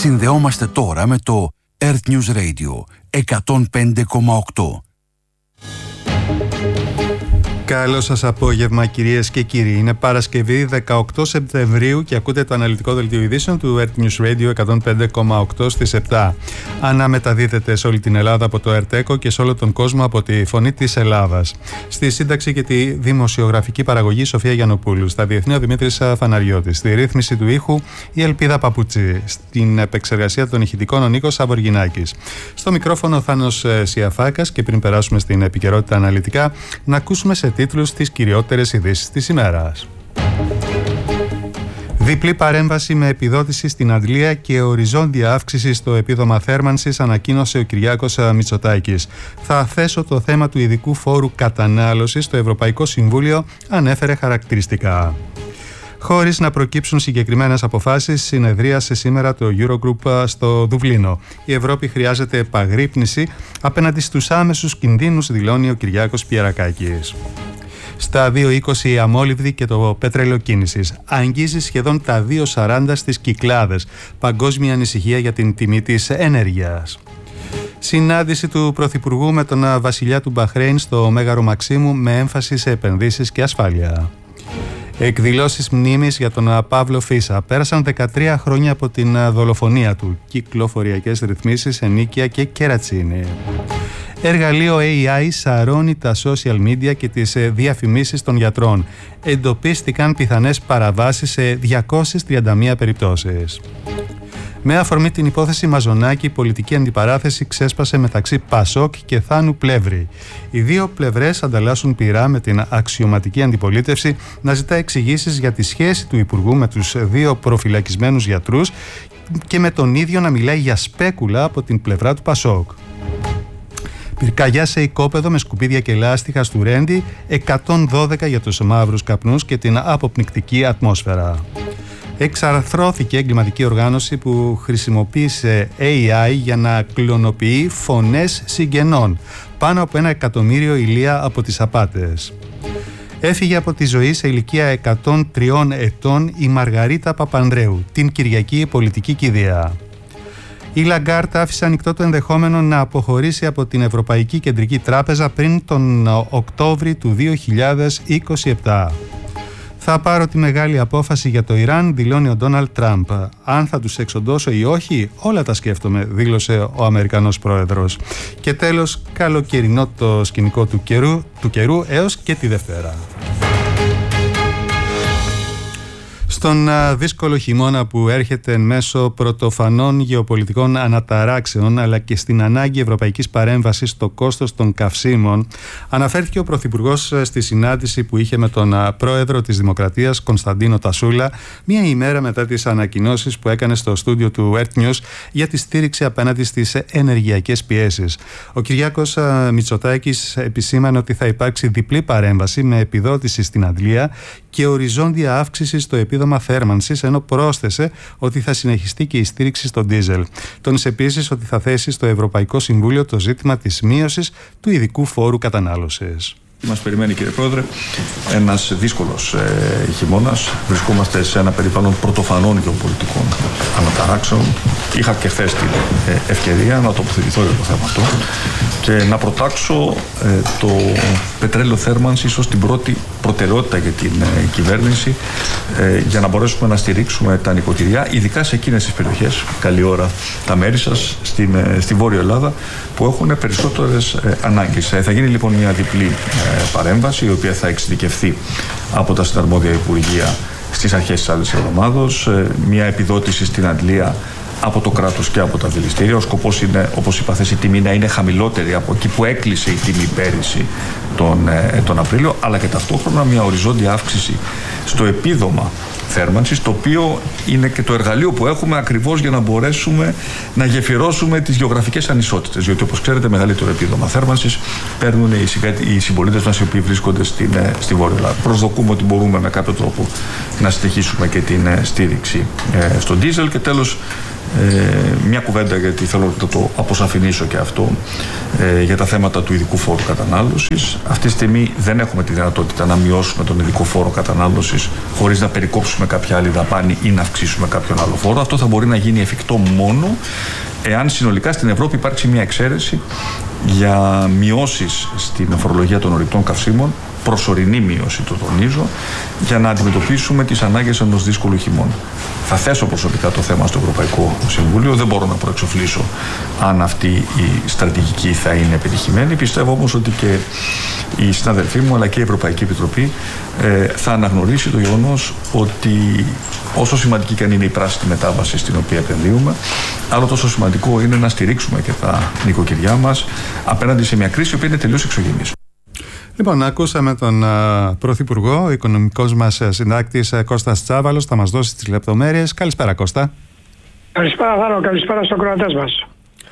Συνδεόμαστε τώρα με το Earth News Radio 105,8. Καλό σας απόγευμα, κυρίες και κύριοι. Είναι Παρασκευή 18 Σεπτεμβρίου και ακούτε το αναλυτικό δελτίο ειδήσεων του Earth News Radio 105,8 στις 7. Αναμεταδίδεται σε όλη την Ελλάδα από το Earth και σε όλο τον κόσμο από τη Φωνή της Ελλάδας. Στη σύνταξη και τη δημοσιογραφική παραγωγή Σοφία Γιαννοπούλου. Στα διεθνή ο Δημήτρης Φαναριώτης. Στη ρύθμιση του ήχου η Ελπίδα Παπουτσί. Στην επεξεργασία των ηχητικών ο Νίκος Σαβοργινάκης. Στο μικρόφωνο ο Θάνος Σιαφάκας και πριν περάσουμε στην επικαιρότητα αναλυτικά, να ακούσουμε σε τίτλους τις κυριότερες ειδήσεις της ημέρας. Διπλή παρέμβαση με επιδότηση στην αντλία και οριζόντια αύξηση στο επίδομα θέρμανσης, ανακοίνωσε ο Κυριάκος Μητσοτάκης. Θα θέσω το θέμα του ειδικού φόρου κατανάλωσης στο Ευρωπαϊκό Συμβούλιο, ανέφερε χαρακτηριστικά. Χωρίς να προκύψουν συγκεκριμένες αποφάσεις, συνεδρίασε σήμερα το Eurogroup στο Δουβλίνο. Η Ευρώπη χρειάζεται επαγρύπνηση απέναντι στους άμεσους κινδύνους, δηλώνει ο Κυριάκος Πιερακάκης. Στα 2.20 η αμόλυβδη και το πετρέλαιο κίνησης αγγίζει σχεδόν τα 2.40 στις Κυκλάδες. Παγκόσμια ανησυχία για την τιμή της ενέργειας. Συνάντηση του Πρωθυπουργού με τον βασιλιά του Μπαχρέιν στο Μέγαρο Μαξίμου με έμφαση σε επενδύσεις και ασφάλεια. Εκδηλώσεις μνήμης για τον Παύλο Φίσα. Πέρασαν 13 χρόνια από την δολοφονία του. Κυκλοφοριακές ρυθμίσεις, ενίκεια και κερατσίνη. Εργαλείο AI σαρώνει τα social media και τις διαφημίσεις των γιατρών. Εντοπίστηκαν πιθανές παραβάσεις σε 231 περιπτώσεις. Με αφορμή την υπόθεση Μαζονάκη, η πολιτική αντιπαράθεση ξέσπασε μεταξύ Πασόκ και Θάνου Πλεύρη. Οι δύο πλευρές ανταλλάσσουν πειρά με την αξιωματική αντιπολίτευση να ζητά εξηγήσεις για τη σχέση του Υπουργού με τους δύο προφυλακισμένους γιατρούς και με τον ίδιο να μιλάει για σπέκουλα από την πλευρά του Πασόκ. Πυρκαγιά σε οικόπεδο με σκουπίδια και λάστιχα του Ρέντι, 112 για τους μαύρους καπνούς και την αποπνικτική ατμόσφαιρα. Εξαρθρώθηκε εγκληματική οργάνωση που χρησιμοποίησε AI για να κλωνοποιεί φωνές συγγενών. Πάνω από 1 εκατομμύριο ηλία από τις απάτες. Έφυγε από τη ζωή σε ηλικία 103 ετών η Μαργαρίτα Παπανδρέου, την Κυριακή πολιτική κηδεία. Η Λαγκάρτ άφησε ανοιχτό το ενδεχόμενο να αποχωρήσει από την Ευρωπαϊκή Κεντρική Τράπεζα πριν τον Οκτώβρη του 2027. Θα πάρω τη μεγάλη απόφαση για το Ιράν, δηλώνει ο Ντόναλντ Τραμπ. Αν θα τους εξοντώσω ή όχι, όλα τα σκέφτομαι, δήλωσε ο Αμερικανός πρόεδρος. Και τέλος, καλοκαιρινό το σκηνικό του καιρού έως και τη Δευτέρα. Στον δύσκολο χειμώνα που έρχεται μέσω πρωτοφανών γεωπολιτικών αναταράξεων αλλά και στην ανάγκη ευρωπαϊκής παρέμβασης στο κόστος των καυσίμων, αναφέρθηκε ο Πρωθυπουργός στη συνάντηση που είχε με τον πρόεδρο της Δημοκρατίας Κωνσταντίνο Τασούλα μία ημέρα μετά τις ανακοινώσεις που έκανε στο στούντιο του Earth News για τη στήριξη απέναντι στις ενεργειακές πιέσεις. Ο Κυριάκος Μητσοτάκης επισήμανε ότι θα υπάρξει διπλή παρέμβαση με επιδότηση στην αντλία και οριζόντια αύξηση στο επίδομα θέρμανσης, ενώ πρόσθεσε ότι θα συνεχιστεί και η στήριξη στο ντίζελ. Τόνισε επίσης ότι θα θέσει στο Ευρωπαϊκό Συμβούλιο το ζήτημα της μείωσης του ειδικού φόρου κατανάλωσης. Μας περιμένει, κύριε Πρόεδρε, ένας δύσκολος χειμώνας. Βρισκόμαστε σε ένα περιβάλλον πρωτοφανών γεωπολιτικών αναταράξεων. Είχα και χθες την ευκαιρία να τοποθετηθώ για το θέμα αυτό και να προτάξω το πετρέλαιο θέρμανσης ως την πρώτη προτεραιότητα για την κυβέρνηση για να μπορέσουμε να στηρίξουμε τα νοικοκυριά, ειδικά σε εκείνες τις περιοχές, καλή ώρα τα μέρη σας, στη Βόρεια Ελλάδα, που έχουν περισσότερες ανάγκες. Θα γίνει λοιπόν μια διπλή παρέμβαση, η οποία θα εξειδικευθεί από τα συναρμόδια Υπουργεία στις αρχές της άλλης εβδομάδος, μια επιδότηση στην αντλία από το κράτος και από τα δηληστήρια. Ο σκοπός είναι, όπως είπα χθες, η τιμή να είναι χαμηλότερη από εκεί που έκλεισε η τιμή πέρυσι τον Απρίλιο, αλλά και ταυτόχρονα μια οριζόντια αύξηση στο επίδομα θέρμανσης, το οποίο είναι και το εργαλείο που έχουμε ακριβώς για να μπορέσουμε να γεφυρώσουμε τις γεωγραφικές ανισότητες. Διότι, όπως ξέρετε, μεγαλύτερο επίδομα θέρμανσης παίρνουν οι συμπολίτες μας οι οποίοι βρίσκονται στη Βόρεια Ελλάδα. Προσδοκούμε ότι μπορούμε με κάποιο τρόπο να συνεχίσουμε και την στήριξη στον ντίζελ. Και τέλος, Μια κουβέντα, γιατί θέλω να το αποσαφηνίσω και αυτό, για τα θέματα του ειδικού φόρου κατανάλωσης. Αυτή τη στιγμή δεν έχουμε τη δυνατότητα να μειώσουμε τον ειδικό φόρο κατανάλωσης χωρίς να περικόψουμε κάποια άλλη δαπάνη ή να αυξήσουμε κάποιον άλλο φόρο. Αυτό θα μπορεί να γίνει εφικτό μόνο εάν συνολικά στην Ευρώπη υπάρξει μια εξαίρεση για μειώσεις στην φορολογία των ορυκτών καυσίμων, προσωρινή μείωση, το τονίζω, για να αντιμετωπίσουμε τις ανάγκες ενός δύσκολου χειμώνα. Θα θέσω προσωπικά το θέμα στο Ευρωπαϊκό Συμβούλιο, δεν μπορώ να προεξοφλήσω αν αυτή η στρατηγική θα είναι επιτυχημένη. Πιστεύω όμως ότι και οι συναδελφοί μου αλλά και η Ευρωπαϊκή Επιτροπή θα αναγνωρίσει το γεγονός ότι όσο σημαντική και αν είναι η πράσινη μετάβαση στην οποία επενδύουμε, άλλο τόσο σημαντικό είναι να στηρίξουμε και τα νοικοκυριά μας απέναντι σε μια κρίση που είναι τελείως εξωγενής. Λοιπόν, ακούσαμε τον Πρωθυπουργό, ο οικονομικός μας συντάκτης Κώστας Τσάβαλος, θα μας δώσει τις λεπτομέρειες. Καλησπέρα, Κώστα. Καλησπέρα, Θάνο, καλησπέρα στους ακροατές μας.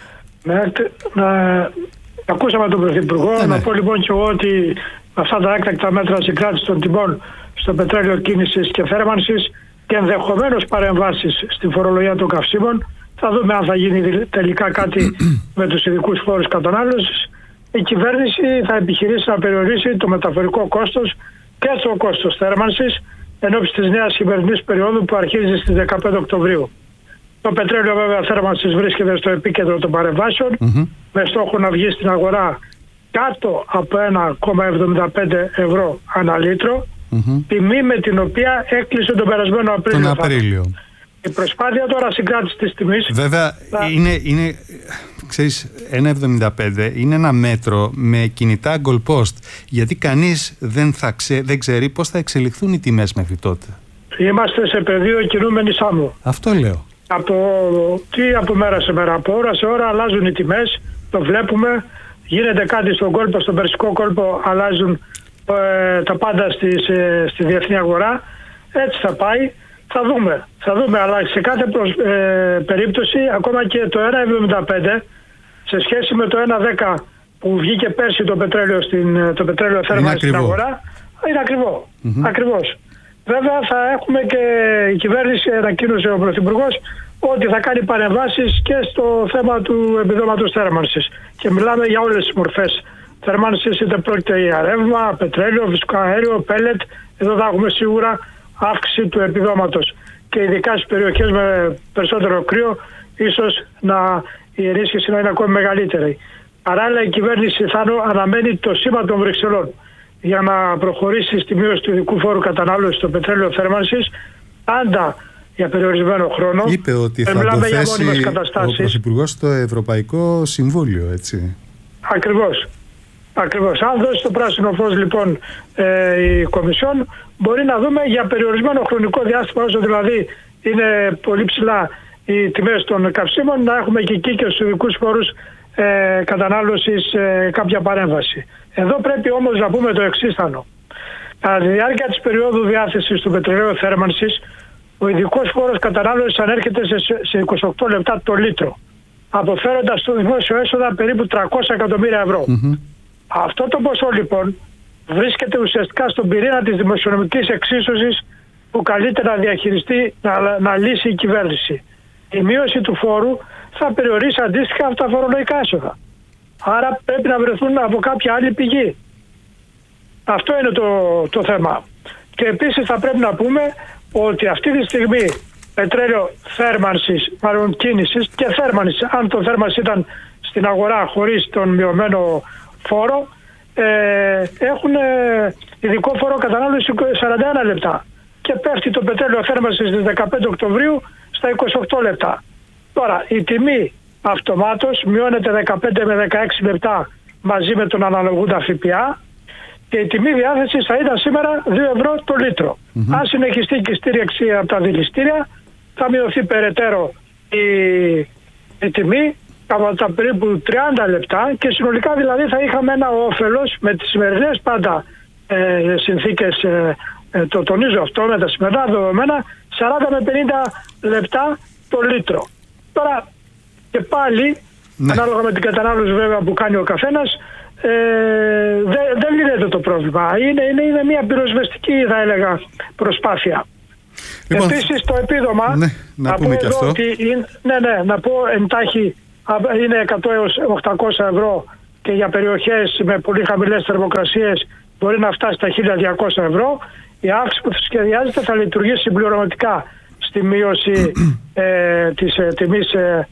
Ακούσαμε τον Πρωθυπουργό. Να πω λοιπόν και εγώ ότι αυτά τα έκτακτα μέτρα συγκράτησης των τιμών στο πετρέλαιο κίνησης και θέρμανσης και ενδεχομένως παρεμβάσεις στη φορολογία των καυσίμων, θα δούμε αν θα γίνει τελικά κάτι με τους ειδικούς φόρους κατανάλωσης. Η κυβέρνηση θα επιχειρήσει να περιορίσει το μεταφορικό κόστος και το κόστος θέρμανσης ενώπιση της νέας χειμερινής περίοδου που αρχίζει στις 15 Οκτωβρίου. Το πετρέλαιο βέβαια θέρμανσης βρίσκεται στο επίκεντρο των παρεμβάσεων, με στόχο να βγει στην αγορά κάτω από 1,75 ευρώ ανά λίτρο, τιμή με την οποία έκλεισε τον περασμένο Απρίλιο. Η προσπάθεια τώρα συγκράτησης της τιμής... Βέβαια είναι ξέρεις, 1,75 είναι ένα μέτρο με κινητά goal post, γιατί κανείς δεν ξέρει πώς θα εξελιχθούν οι τιμές μέχρι τότε. Είμαστε σε πεδίο κινούμενης άμμου. Αυτό λέω. Από μέρα σε μέρα, από ώρα σε ώρα αλλάζουν οι τιμές, το βλέπουμε, γίνεται κάτι στον κόλπο, στον περσικό κόλπο αλλάζουν τα πάντα στη διεθνή αγορά, έτσι θα πάει. Θα δούμε, αλλά σε κάθε περίπτωση ακόμα και το 1,75 σε σχέση με το 1,10 που βγήκε πέρσι το πετρέλαιο θέρμανσης στην αγορά, είναι ακριβό. Ακριβώς. Βέβαια θα έχουμε και η κυβέρνηση, ανακοίνωσε ο Πρωθυπουργός, ότι θα κάνει παρεμβάσεις και στο θέμα του επιδόματος θέρμανσης. Και μιλάμε για όλες τις μορφές θέρμανσης, είτε πρόκειται για ρεύμα, πετρέλαιο, φυσικό αέριο, πέλετ. Εδώ θα έχουμε σίγουρα αύξηση του επιδόματος. Και ειδικά στις περιοχές με περισσότερο κρύο, ίσως η ενίσχυση να είναι ακόμη μεγαλύτερη. Παράλληλα, η κυβέρνηση θα αναμένει το σήμα των Βρυξελών για να προχωρήσει στη μείωση του ειδικού φόρου κατανάλωσης στο πετρέλαιο θέρμανσης, πάντα για περιορισμένο χρόνο. Είπε ότι θα το θέσει ο Πρωθυπουργός στο Ευρωπαϊκό Συμβούλιο, έτσι. Ακριβώς. Αν δώσει το πράσινο φως λοιπόν η Κομισιόν, μπορεί να δούμε για περιορισμένο χρονικό διάστημα, όσο δηλαδή είναι πολύ ψηλά οι τιμές των καυσίμων, να έχουμε και εκεί και στους ειδικούς φόρους κατανάλωσης κάποια παρέμβαση. Εδώ πρέπει όμως να πούμε το εξής, Θάνο. Κατά τη διάρκεια της περίοδου διάθεσης του πετρελαίου θέρμανσης, ο ειδικός φόρος κατανάλωσης ανέρχεται σε 28 λεπτά το λίτρο, αποφέροντας στο δημόσιο έσοδα περίπου 300 εκατομμύρια ευρώ. Αυτό το ποσό λοιπόν βρίσκεται ουσιαστικά στον πυρήνα της δημοσιονομικής εξίσωσης που καλείται να διαχειριστεί, να λύσει η κυβέρνηση. Η μείωση του φόρου θα περιορίσει αντίστοιχα αυτά τα φορολογικά έσοδα. Άρα πρέπει να βρεθούν από κάποια άλλη πηγή. Αυτό είναι το θέμα. Και επίσης θα πρέπει να πούμε ότι αυτή τη στιγμή πετρέλαιο θέρμανσης, μάλλον κίνησης και θέρμανσης, αν το θέρμανση ήταν στην αγορά χωρίς τον μειωμένο φόρο, έχουν ειδικό φόρο κατανάλωση 41 λεπτά και πέφτει το πετρέλαιο θέρμανσης στις 15 Οκτωβρίου στα 28 λεπτά. Τώρα η τιμή αυτομάτως μειώνεται 15 με 16 λεπτά μαζί με τον αναλογούντα ΦΠΑ και η τιμή διάθεσης θα ήταν σήμερα 2 ευρώ το λίτρο. Αν συνεχιστεί και η στήριξη από τα δηληστήρια, θα μειωθεί περαιτέρω η τιμή από τα περίπου 30 λεπτά και συνολικά δηλαδή θα είχαμε ένα όφελος με τις σημερινές πάντα συνθήκες, το τονίζω αυτό, με τα σημερινά δεδομένα, 40 με 50 λεπτά το λίτρο. Τώρα και πάλι, ανάλογα με την κατανάλωση βέβαια που κάνει ο καθένας, δεν λύνεται το πρόβλημα. Είναι μια πυροσβεστική, θα έλεγα, προσπάθεια. Λοιπόν, επίσης το επίδομα, ναι, να πούμε και αυτό. Να πω εντάχει, είναι 100 έως 800 ευρώ και για περιοχές με πολύ χαμηλές θερμοκρασίες μπορεί να φτάσει στα 1.200 ευρώ. Η αύξηση που σχεδιάζεται θα λειτουργήσει συμπληρωματικά στη μείωση της τιμής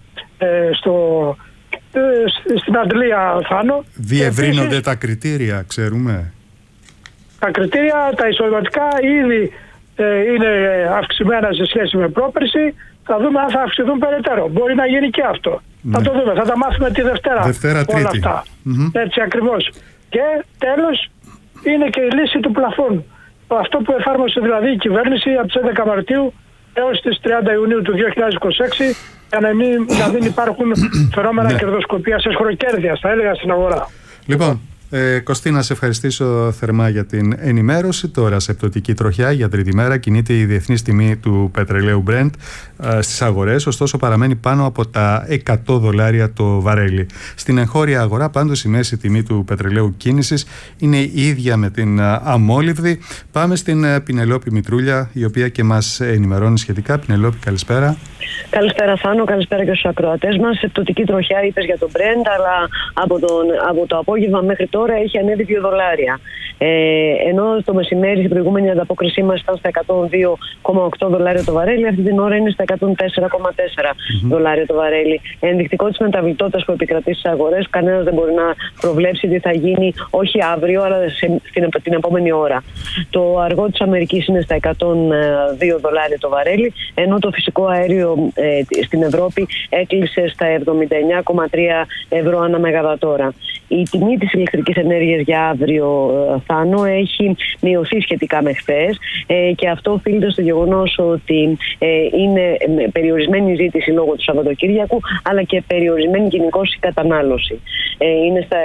στην Αντλία, Θάνο. Διευρύνονται επίσης, τα κριτήρια, ξέρουμε. Τα κριτήρια, τα εισοδηματικά ήδη είναι αυξημένα σε σχέση με πρόπερση. Θα δούμε αν θα αυξηθούν περαιτέρω. Μπορεί να γίνει και αυτό. Ναι. Θα το δούμε. Θα τα μάθουμε τη Δευτέρα όλα Τρίτη. Αυτά. Έτσι ακριβώς. Και τέλος είναι και η λύση του πλαφών. Αυτό που εφάρμοσε δηλαδή η κυβέρνηση από τις 11 Μαρτίου έως τις 30 Ιουνίου του 2026 για να μην υπάρχουν φαινόμενα κερδοσκοπίας, εσχροκέρδειας, θα έλεγα, στην αγορά. Λοιπόν, Κωστή, να σε ευχαριστήσω θερμά για την ενημέρωση. Τώρα σε πτωτική τροχιά για τρίτη μέρα κινείται η διεθνής τιμή του πετρελαίου Brent στις αγορές, ωστόσο παραμένει πάνω από τα $100 το βαρέλι. Στην εγχώρια αγορά πάντως η μέση τιμή του πετρελαίου κίνησης είναι η ίδια με την αμόλυβδη. Πάμε στην Πινελόπη Μητρούλια, η οποία και μας ενημερώνει σχετικά. Πινελόπη, καλησπέρα. Καλησπέρα Θάνο, καλησπέρα και στους ακροατές μας. Σε πτωτική τροχιά είπες για τον Brent, αλλά από το απόγευμα μέχρι τώρα έχει ανέβει $2. Ενώ το μεσημέρι στην προηγούμενη ανταπόκρισή μας ήταν στα $102,8 το βαρέλι, αυτή την ώρα είναι στα $104,4 το βαρέλι. Ενδεικτικό της μεταβλητότητας που επικρατεί στις αγορές, κανένας δεν μπορεί να προβλέψει τι θα γίνει, όχι αύριο, αλλά την επόμενη ώρα. Το αργό της Αμερικής είναι στα $102 το βαρέλι, ενώ το φυσικό αέριο στην Ευρώπη έκλεισε στα €79,3 ανά μεγαβατόρα. Η τιμή της ηλεκτρικής ενέργειας για αύριο, Θάνο, έχει μειωθεί σχετικά με χθες και αυτό οφείλεται στο γεγονός ότι είναι περιορισμένη η ζήτηση λόγω του Σαββατοκύριακου, αλλά και περιορισμένη γενικώς η κατανάλωση. Είναι στα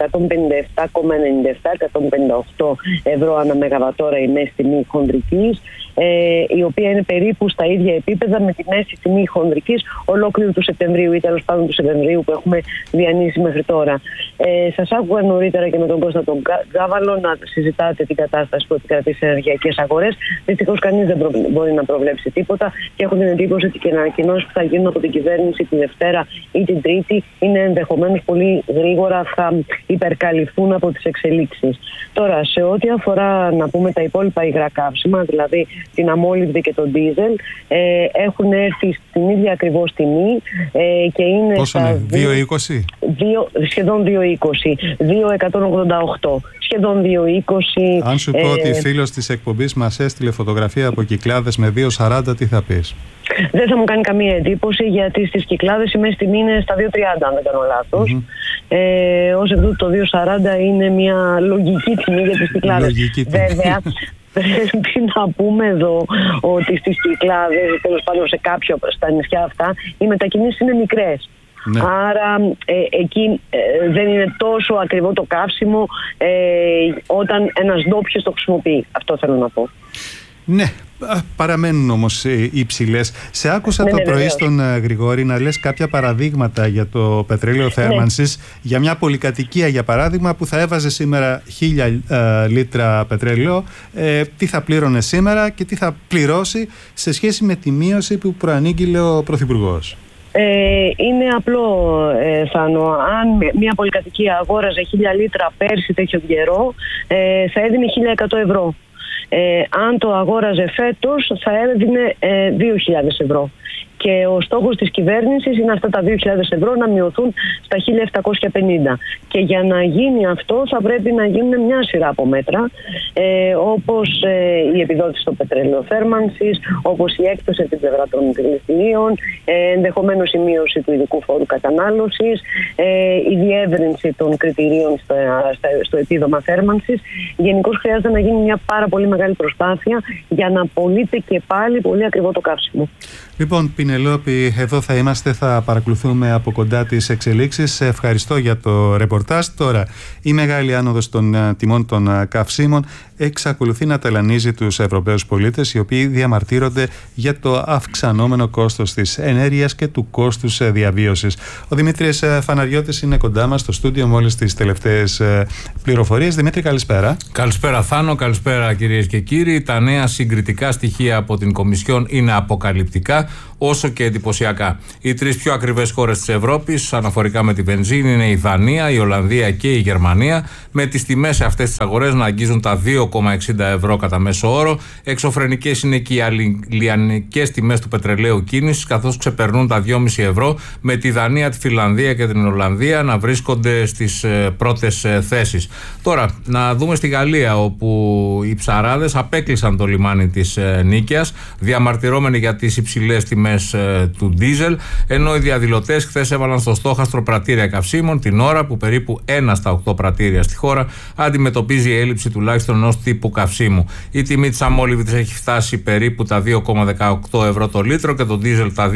€157,97-158 ανά μεγαβατόρα η μέση τιμή χονδρικής, η οποία είναι περίπου στα ίδια επίπεδα με τη μέση τιμή χονδρικής ολόκληρου του Σεπτεμβρίου ή τέλος πάντων του Σεπτεμβρίου που έχουμε διανύσει μέχρι τώρα. Σας άκουγα νωρίτερα και με τον Κώστα τον Γκάβαλο να συζητάτε την κατάσταση που επικρατεί στις ενεργειακές αγορές. Δυστυχώς κανείς δεν μπορεί να προβλέψει τίποτα και έχω την εντύπωση ότι και οι ανακοινώσεις που θα γίνουν από την κυβέρνηση τη Δευτέρα ή την Τρίτη είναι ενδεχομένως πολύ γρήγορα, θα υπερκαλυφθούν από τις εξελίξεις. Τώρα, σε ό,τι αφορά να πούμε τα υπόλοιπα υγρά καύσιμα, δηλαδή την αμόλυβδη και τον ντίζελ, έχουν έρθει στην ίδια ακριβώς τιμή και είναι. Πόσο είναι, 2,20? Σχεδόν 2,20, 2,188. Σχεδόν 2,20. Αν σου πω ότι φίλος της εκπομπής μας έστειλε φωτογραφία από Κυκλάδες με 2,40, τι θα πεις? Δεν θα μου κάνει καμία εντύπωση, γιατί στις Κυκλάδες η μέση τιμή είναι στα 2,30 αν δεν κάνω λάθος. Ως εκ τούτου το 2,40 είναι μια λογική τιμή για τις Κυκλάδες. Βέβαια, πρέπει να πούμε εδώ ότι στις Κυκλάδες, τέλος πάντων σε κάποια στα νησιά αυτά, οι μετακινήσεις είναι μικρές. Ναι. Άρα εκεί δεν είναι τόσο ακριβό το καύσιμο όταν ένας ντόπιος το χρησιμοποιεί. Αυτό θέλω να πω. Ναι, παραμένουν όμως υψηλές. Σε άκουσα το πρωί στον Γρηγόρη να λες κάποια παραδείγματα για το πετρέλαιο θέρμανσης, για μια πολυκατοικία για παράδειγμα που θα έβαζε σήμερα 1.000 λίτρα πετρέλαιο, τι θα πλήρωνε σήμερα και τι θα πληρώσει σε σχέση με τη μείωση που προανήγγειλε ο Πρωθυπουργός. Είναι απλό, Θάνο. Αν μια πολυκατοικία αγόραζε 1.000 λίτρα πέρσι τέτοιο καιρό, θα έδινε 1.100 ευρώ. Αν το αγόραζε φέτος θα έδινε 2.000 ευρώ. Και ο στόχος της κυβέρνησης είναι αυτά τα 2.000 ευρώ να μειωθούν στα 1.750. Και για να γίνει αυτό θα πρέπει να γίνουν μια σειρά από μέτρα, όπως η επιδότηση στο πετρέλαιο θέρμανσης, όπως η έκπτωση από την πλευρά των δηληστηρίων, ενδεχομένως η μείωση του ειδικού φόρου κατανάλωσης, η διεύρυνση των κριτηρίων στο επίδομα θέρμανσης. Γενικώς χρειάζεται να γίνει μια πάρα πολύ μεγάλη προσπάθεια για να πωλείται και πάλι πολύ ακριβό το καύσιμο. Λοιπόν, Πινελόπη, εδώ θα είμαστε, θα παρακολουθούμε από κοντά τις εξελίξεις. Σε ευχαριστώ για το ρεπορτάζ. Τώρα, η μεγάλη άνοδος των τιμών των καυσίμων εξακολουθεί να ταλανίζει τους Ευρωπαίους πολίτες, οι οποίοι διαμαρτύρονται για το αυξανόμενο κόστος της ενέργειας και του κόστους διαβίωσης. Ο Δημήτρης Φαναριώτης είναι κοντά μας στο στούντιο μόλις τις τελευταίες πληροφορίες. Δημήτρη, καλησπέρα. Καλησπέρα Θάνο, καλησπέρα κυρίες και κύριοι. Τα νέα συγκριτικά στοιχεία από την Κομισιόν είναι αποκαλυπτικά όσο και εντυπωσιακά. Οι τρεις πιο ακριβές χώρες της Ευρώπης αναφορικά με τη βενζίνη είναι η Δανία, η Ολλανδία και η Γερμανία, με τις τιμές σε αυτές τις αγορές να αγγίζουν τα 2,60 ευρώ κατά μέσο όρο. Εξωφρενικές είναι και οι λιανικές τιμές του πετρελαίου κίνησης, καθώς ξεπερνούν τα 2,5 ευρώ, με τη Δανία, τη Φιλανδία και την Ολλανδία να βρίσκονται στις πρώτες θέσεις. Τώρα, να δούμε στη Γαλλία, όπου οι ψαράδες απέκλεισαν το λιμάνι της Νίκαιας, διαμαρτυρώμενοι για τις υψηλές τιμές του ντίζελ, ενώ οι διαδηλωτές χθες έβαλαν στο στόχαστρο πρατήρια καυσίμων την ώρα που περίπου 1 στα 8 πρατήρια στη χώρα αντιμετωπίζει έλλειψη τουλάχιστον ενός τύπου καυσίμου. Η τιμή της αμόλυβδης έχει φτάσει περίπου τα 2,18 ευρώ το λίτρο και το ντίζελ τα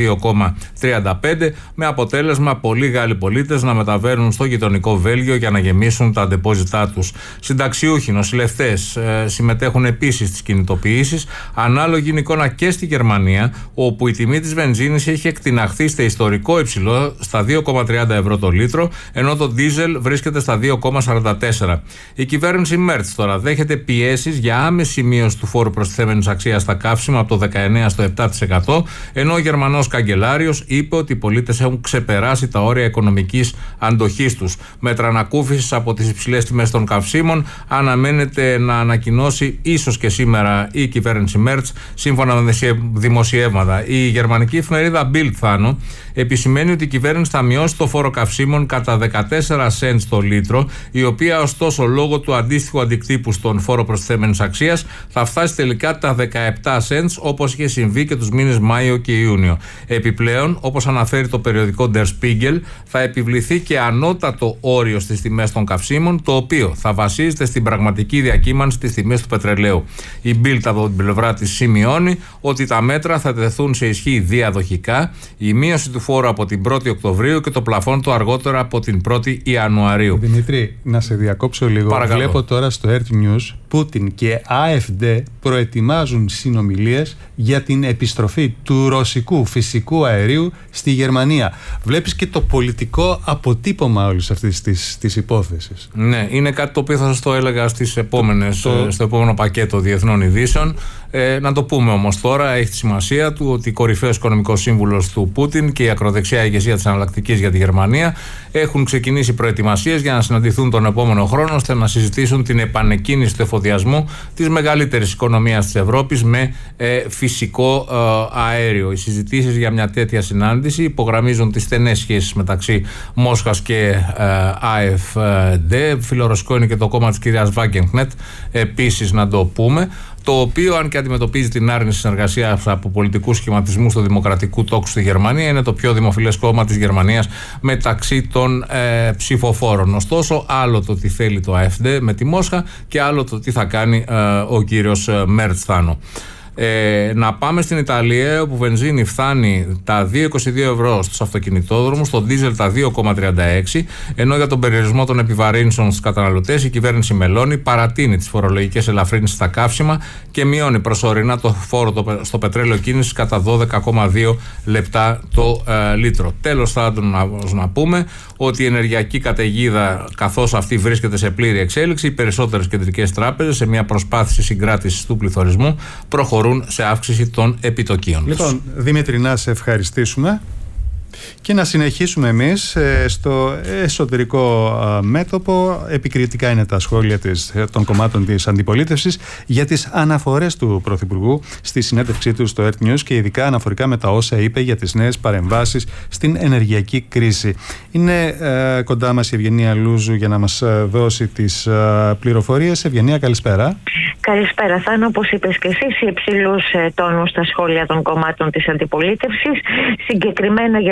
2,35, με αποτέλεσμα πολλοί Γάλλοι πολίτες να μεταβαίνουν στο γειτονικό Βέλγιο για να γεμίσουν τα ντεπόζιτά τους. Συνταξιούχοι, νοσηλευτές συμμετέχουν επίσης στις κινητοποιήσεις. Ανάλογη είναι εικόνα και στη Γερμανία, όπου η τιμή της βενζίνης έχει εκτιναχθεί στο ιστορικό υψηλό στα 2,30 ευρώ το λίτρο, ενώ το ντίζελ βρίσκεται στα 2,44. Η κυβέρνηση Μέρτς τώρα δέχεται πιέσεις για άμεση μείωση του φόρου προστιθέμενης αξίας στα καύσιμα από το 19% στο 7%, ενώ ο Γερμανός καγκελάριος είπε ότι οι πολίτες έχουν ξεπεράσει τα όρια οικονομικής αντοχής τους. Μέτρα ανακούφισης από τις υψηλές τιμές των καυσίμων αναμένεται να ανακοινώσει ίσως και σήμερα η κυβέρνηση Μέρτς, σύμφωνα με δημοσιεύματα. Η γερμανική εφημερίδα Bild, Θάνο, επισημαίνει ότι η κυβέρνηση θα μειώσει το φόρο καυσίμων κατά 14 cents το λίτρο, η οποία ωστόσο λόγω του αντίστοιχου αντικτύπου στον φόρο προστιθέμενης αξίας θα φτάσει τελικά τα 17 cents, όπως είχε συμβεί και τους μήνες Μάιο και Ιούνιο. Επιπλέον, όπως αναφέρει το περιοδικό Der Spiegel, θα επιβληθεί και ανώτατο όριο στις τιμές των καυσίμων, το οποίο θα βασίζεται στην πραγματική διακύμανση στις τιμές του πετρελαίου. Η Bild από την πλευρά της σημειώνει ότι τα μέτρα θα τεθούν σε ισχύ διαδοχικά, η μείωση του φόρου από την 1η Οκτωβρίου και το πλαφόν του αργότερα από την 1η Ιανουαρίου. Δημήτρη, να σε διακόψω λίγο. Παρακαλώ. Βλέπω τώρα στο Earth News, Πούτιν και AfD προετοιμάζουν συνομιλίες για την επιστροφή του ρωσικού φυσικού αερίου στη Γερμανία. Βλέπεις και το πολιτικό αποτύπωμα όλης αυτής της υπόθεσης. Ναι, είναι κάτι το οποίο θα σας το έλεγα στο επόμενο πακέτο διεθνών ειδήσεων. Να το πούμε όμως τώρα, έχει τη σημασία του ότι κορυφαίος οικονομικός σύμβουλος του Πούτιν και η ακροδεξιά ηγεσία της Εναλλακτικής για τη Γερμανία έχουν ξεκινήσει προετοιμασίες για να συναντηθούν τον επόμενο χρόνο, ώστε να συζητήσουν την επανεκκίνηση του εφοδιασμού της μεγαλύτερης οικονομίας της Ευρώπης με φυσικό αέριο. Οι συζητήσεις για μια τέτοια συνάντηση υπογραμμίζουν τις στενές σχέσεις μεταξύ Μόσχας και AfD. Φιλορωσικό είναι και το κόμμα της κυρίας Wagenknecht, επίσης να το πούμε, το οποίο, αν και αντιμετωπίζει την άρνηση συνεργασίας από πολιτικούς σχηματισμούς του δημοκρατικού τόκου στη Γερμανία, είναι το πιο δημοφιλές κόμμα της Γερμανίας μεταξύ των ψηφοφόρων. Ωστόσο, άλλο το τι θέλει το AfD με τη Μόσχα και άλλο το τι θα κάνει ο κύριος Μέρτς, Θάνο. Να πάμε στην Ιταλία, όπου βενζίνη φτάνει τα 2,22 ευρώ στους αυτοκινητόδρομους, το ντίζελ τα 2,36, ενώ για τον περιορισμό των επιβαρύνσεων στους καταναλωτές η κυβέρνηση Μελώνη παρατείνει τις φορολογικές ελαφρύνσεις στα καύσιμα και μειώνει προσωρινά το φόρο στο πετρέλαιο κίνησης κατά 12,2 λεπτά το λίτρο. Τέλος, θα να πούμε ότι η ενεργειακή καταιγίδα, καθώς αυτή βρίσκεται σε πλήρη εξέλιξη, οι περισσότερες κεντρικές τράπεζες, σε μια προσπάθηση συγκράτησης του πληθωρισμού, προχωρούν σε αύξηση των επιτοκίων. Λοιπόν, Δημήτρη, να σε ευχαριστήσουμε και να συνεχίσουμε εμείς στο εσωτερικό μέτωπο. Επικριτικά είναι τα σχόλια των κομμάτων της αντιπολίτευσης για τις αναφορές του Πρωθυπουργού στη συνέντευξή του στο Earth News και ειδικά αναφορικά με τα όσα είπε για τις νέες παρεμβάσεις στην ενεργειακή κρίση. Είναι κοντά μας η Ευγενία Λούζου για να μας δώσει τις πληροφορίες. Ευγενία, καλησπέρα. Καλησπέρα, Θάνο. Όπως είπες και εσύ, υψηλούς τόνους στα σχόλια των κομμάτων της αντιπολίτευσης, συγκεκριμένα για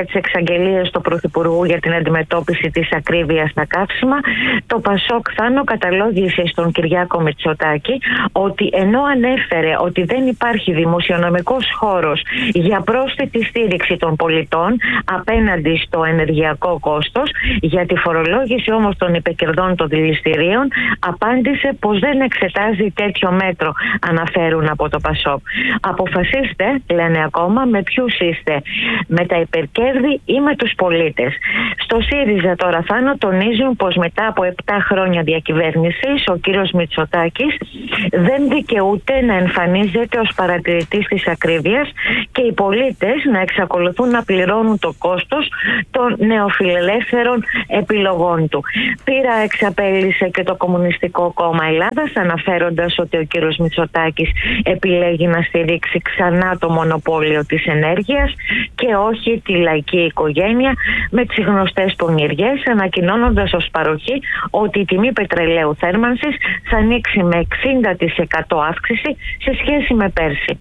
τις εξαγγελίες του Πρωθυπουργού για την αντιμετώπιση της ακρίβειας στα καύσιμα, το ΠΑΣΟΚ Θάνο καταλόγησε στον Κυριάκο Μητσοτάκη ότι ενώ ανέφερε ότι δεν υπάρχει δημοσιονομικός χώρος για πρόσθετη στήριξη των πολιτών απέναντι στο ενεργειακό κόστος, για τη φορολόγηση όμως των υπεκερδών των δηληστηρίων, απάντησε πως δεν εξετάζει τέτοιο μέτρο, αναφέρουν από το ΠΑΣΟΚ. Αποφασίστε, λένε ακόμα, με ποιους είστε, με τα υπερκέρδη ή με τους πολίτες. Στο ΣΥΡΙΖΑ τώρα, Θάνο, τονίζουν πως μετά από 7 χρόνια διακυβέρνησης ο κύριος Μητσοτάκης δεν δικαιούται να εμφανίζεται ως παρατηρητής της ακρίβειας και οι πολίτες να εξακολουθούν να πληρώνουν το κόστος των νεοφιλελεύθερων επιλογών του. Πήρα εξαπέλυσε και το Κομμουνιστικό Κόμμα Ελλάδας, αναφέροντας ότι ο κύριος Μητσοτάκης επιλέγει να στηρίξει ξανά το μονοπόλιο της ενέργειας και όχι τη λαϊκή οικογένεια με τις γνωστές πονηριές, ανακοινώνοντας ως παροχή ότι η τιμή πετρελαίου θέρμανσης θα ανοίξει με 60% αύξηση σε σχέση με πέρσι.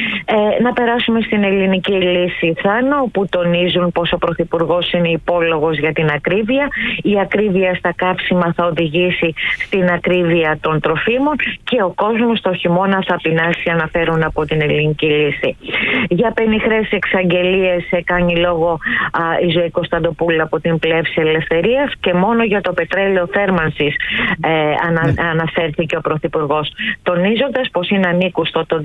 Να περάσουμε στην ελληνική λύση, Θάνο, όπου τονίζουν πως ο Πρωθυπουργός είναι υπόλογος για την ακρίβεια. Η ακρίβεια στα καύσιμα θα οδηγήσει στην ακρίβεια των τροφίμων και ο κόσμος το χειμώνα θα πεινάσει, αναφέρουν από την ελληνική λύση. Για πενιχρές εξαγγελίες κάνει λόγο η Ζωή Κωνσταντοπούλου από την Πλεύση Ελευθερίας και μόνο για το πετρέλαιο θέρμανσης αναφέρθηκε ο Πρωθυπουργός, τονίζοντας πως είναι ανήκουστο το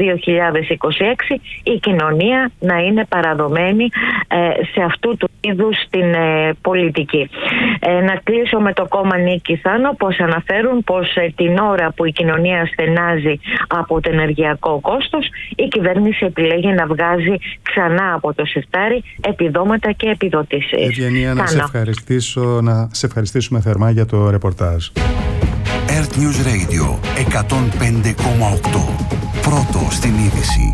2026 η κοινωνία να είναι παραδομένη σε αυτού του είδους την πολιτική. Να κλείσω με το κόμμα Νίκη, Θάνο, πως αναφέρουν πως την ώρα που η κοινωνία στενάζει από το ενεργειακό κόστος, η κυβέρνηση επιλέγει να βγάζει ξανά από το σιρτάρι επιδόματα και επιδοτήσεις. Ευγενία, να σε ευχαριστήσουμε θερμά για το ρεπορτάζ. Earth News Radio 105,8. Πρώτο στην είδηση.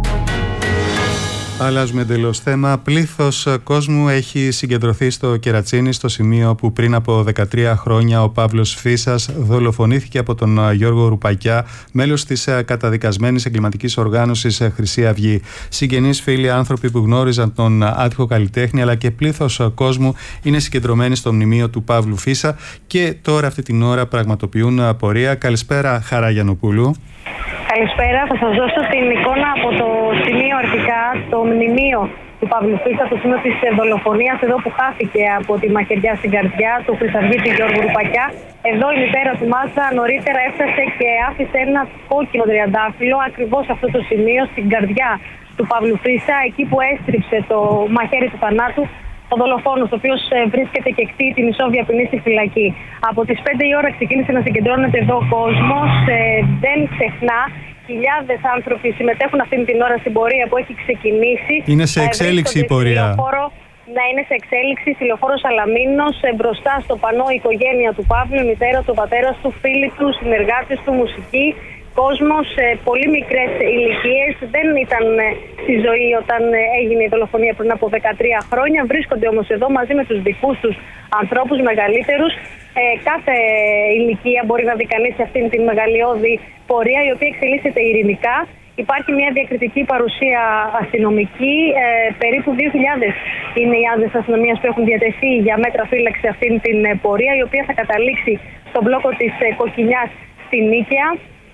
Αλλάζουμε εντελώς θέμα. Πλήθος κόσμου έχει συγκεντρωθεί στο Κερατσίνι, στο σημείο που πριν από 13 χρόνια ο Παύλος Φύσας δολοφονήθηκε από τον Γιώργο Ρουπακιά, μέλος της καταδικασμένης εγκληματικής οργάνωσης Χρυσή Αυγή. Συγγενείς, φίλοι, άνθρωποι που γνώριζαν τον άτυχο καλλιτέχνη, αλλά και πλήθος κόσμου είναι συγκεντρωμένοι στο μνημείο του Παύλου Φύσα και τώρα αυτή την ώρα πραγματοποιούν απορία. Καλησπέρα, Χαρά Γιαννοπούλου. Καλησπέρα. Θα σας δώσω την εικόνα από το σημείο αρχικά, το μνημείο του Παύλου Φύσα, το σημείο της δολοφονίας, εδώ που χάθηκε από τη μαχαιριά στην καρδιά του χρυσαυγίτη Γιώργου Ρουπακιά. Εδώ η μητέρα του Μάτσα νωρίτερα έφτασε και άφησε ένα κόκκινο τριαντάφυλλο ακριβώς αυτό το σημείο, στην καρδιά του Παύλου Φύσα, εκεί που έστριψε το μαχαίρι του θανάτου ο δολοφόνος, ο οποίος βρίσκεται και εκτεί την ισόβια ποινή στη φυλακή. Από τις 5 η ώρα ξεκίνησε να συγκεντρώνεται εδώ ο κόσμος. Δεν ξεχνά, χιλιάδες άνθρωποι συμμετέχουν αυτήν την ώρα στην πορεία που έχει ξεκινήσει. Είναι σε εξέλιξη η πορεία. Να είναι σε εξέλιξη, στη λεωφόρο Σαλαμίνος, μπροστά στο πανό η οικογένεια του Παύλου, η μητέρα του, ο πατέρας του, φίλοι του, συνεργάτες του, μουσική. Κόσμος, πολύ μικρές ηλικίες, δεν ήταν στη ζωή όταν έγινε η δολοφονία πριν από 13 χρόνια. Βρίσκονται όμως εδώ μαζί με τους δικούς τους ανθρώπους μεγαλύτερους. Κάθε ηλικία μπορεί να δει κανείς σε αυτήν την μεγαλειώδη πορεία, η οποία εξελίσσεται ειρηνικά. Υπάρχει μια διακριτική παρουσία αστυνομική. Περίπου 2.000 είναι οι άδειες αστυνομίας που έχουν διατεθεί για μέτρα φύλαξη αυτήν την πορεία, η οποία θα καταλήξει στον μπλόκο της Κοκκινιάς στη Νίκαια.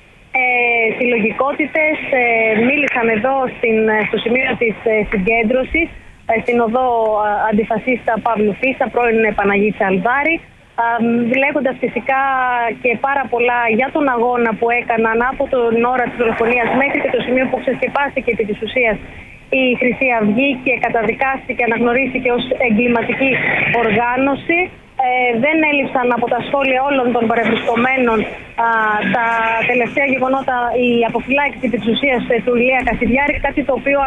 Συλλογικότητες μίλησαν εδώ στο σημείο της συγκέντρωσης, στην οδό αντιφασίστα Παύλου Φύσα, πρώην Παναγίτσα Αλβάρη, λέγοντας φυσικά και πάρα πολλά για τον αγώνα που έκαναν από την ώρα της δολοφονίας μέχρι και το σημείο που ξεσκεπάστηκε επί της ουσίας η Χρυσή Αυγή και καταδικάστηκε, αναγνωρίστηκε ως εγκληματική οργάνωση. Δεν έλειψαν από τα σχόλια όλων των παρευρισκομένων τα τελευταία γεγονότα, η αποφυλάκηση της ουσίας του Ηλία Κασιδιάρη, κάτι το οποίο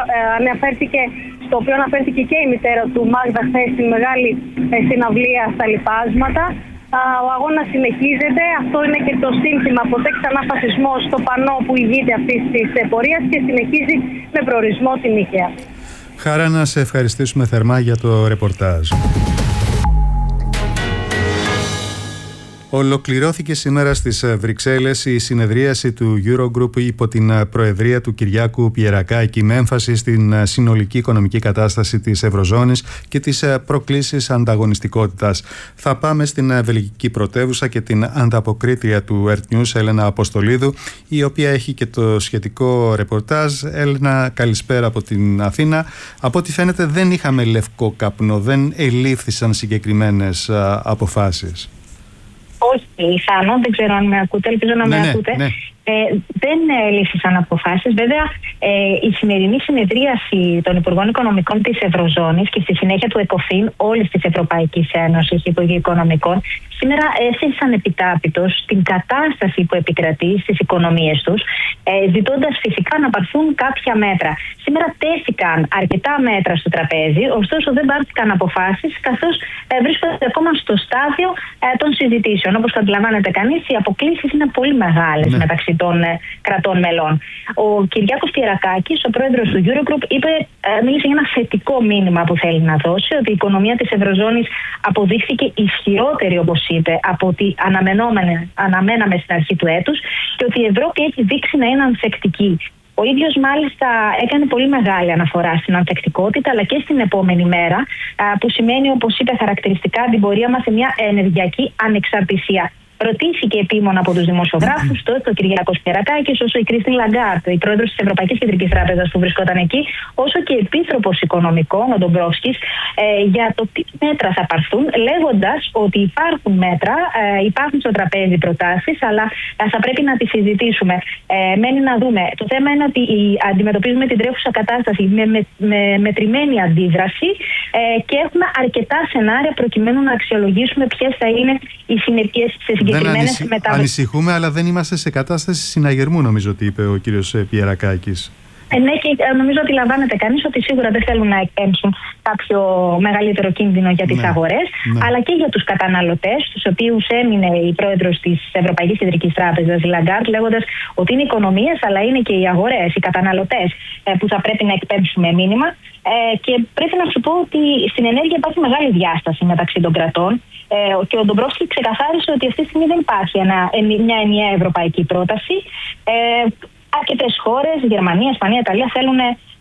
αναφέρθηκε και η μητέρα του Μάγδα χθες στην μεγάλη συναυλία στα Λιπάσματα. Ο αγώνας συνεχίζεται. Αυτό είναι και το σύνθημα «Ποτέ ξανά φασισμός» στο πανό που ηγείται αυτής της πορείας και συνεχίζει με προορισμό την Νίκαια. Χαρά, να σε ευχαριστήσουμε θερμά για το ρεπορτάζ. Ολοκληρώθηκε σήμερα στις Βρυξέλλες η συνεδρίαση του Eurogroup υπό την προεδρία του Κυριάκου Πιερακάκη με έμφαση στην συνολική οικονομική κατάσταση της Ευρωζώνης και τις προκλήσεις ανταγωνιστικότητας. Θα πάμε στην βελγική πρωτεύουσα και την ανταποκρίτρια του Earth News, Έλενα Αποστολίδου, η οποία έχει και το σχετικό ρεπορτάζ. Έλενα, καλησπέρα από την Αθήνα. Από ό,τι φαίνεται δεν είχαμε λευκό καπνό, δεν ελήφθησαν συγκεκριμένες αποφάσεις. Όχι, Θάνο, δεν ξέρω αν με ακούτε, ελπίζω να με ακούτε. Ναι. Δεν λήφθησαν αποφάσεις. Βέβαια, η σημερινή συνεδρίαση των Υπουργών Οικονομικών της Ευρωζώνης και στη συνέχεια του ΕΚΟΦΗΝ όλης της Ευρωπαϊκής Ένωσης Υπουργοί Οικονομικών σήμερα έθεσαν επιτάπητος την κατάσταση που επικρατεί στις οικονομίες τους, ζητώντας φυσικά να πάρθουν κάποια μέτρα. Σήμερα τέθηκαν αρκετά μέτρα στο τραπέζι, ωστόσο δεν πάρθηκαν αποφάσεις, καθώς βρίσκονται ακόμα στο στάδιο των συζητήσεων. Όπως καταλαβαίνετε κανείς, οι αποκλίσεις είναι πολύ μεγάλες μεταξύ των κρατών μελών. Ο Κυριάκος Πιερακάκης, ο πρόεδρος του Eurogroup, μίλησε για ένα θετικό μήνυμα που θέλει να δώσει, ότι η οικονομία της Ευρωζώνης αποδείχθηκε ισχυρότερη, όπως είπε, από ό,τι αναμέναμε στην αρχή του έτους και ότι η Ευρώπη έχει δείξει να είναι ανθεκτική. Ο ίδιος μάλιστα έκανε πολύ μεγάλη αναφορά στην ανθεκτικότητα αλλά και στην επόμενη μέρα, που σημαίνει, όπως είπε χαρακτηριστικά, την πορεία μας σε μια ενεργειακή ανεξαρτησία. Ρωτήθηκε επίμονα από τους δημοσιογράφους, τόσο ο Κυριάκος Πιερακάκης, όσο η Κρίστιν Λαγκάρντ, η πρόεδρος της Ευρωπαϊκής Κεντρικής Τράπεζας που βρισκόταν εκεί, όσο και η επίτροπος οικονομικών, ο Ντομπρόφσκης, για το τι μέτρα θα πάρθουν, λέγοντας ότι υπάρχουν μέτρα, υπάρχουν στο τραπέζι προτάσεις, αλλά θα πρέπει να τις συζητήσουμε. Μένει να δούμε. Το θέμα είναι ότι αντιμετωπίζουμε την τρέχουσα κατάσταση με μετρημένη αντίδραση και έχουμε αρκετά σενάρια προκειμένου να αξιολογήσουμε ποιες θα είναι οι συνεπειές σε συγκεκριμένες μεταβάσεις. Ανησυχούμε, αλλά δεν είμαστε σε κατάσταση συναγερμού, νομίζω ότι είπε ο κύριος Πιερακάκης. Ναι, και νομίζω ότι λαμβάνεται κανείς ότι σίγουρα δεν θέλουν να εκπέμψουν κάποιο μεγαλύτερο κίνδυνο για τις αγορές, αλλά και για τους καταναλωτές, τους οποίους έμεινε η πρόεδρος της Ευρωπαϊκής Κεντρικής Τράπεζας, η Λαγκάρντ, λέγοντας ότι είναι οι οικονομίες, αλλά είναι και οι αγορές, οι καταναλωτές που θα πρέπει να εκπέμψουμε μήνυμα. Και πρέπει να σου πω ότι στην ενέργεια υπάρχει μεγάλη διάσταση μεταξύ των κρατών. Και ο Ντομπρόφσκι ξεκαθάρισε ότι αυτή τη στιγμή δεν υπάρχει μια ενιαία ευρωπαϊκή πρόταση. Αρκετές χώρες, Γερμανία, Ισπανία, Ιταλία θέλουν,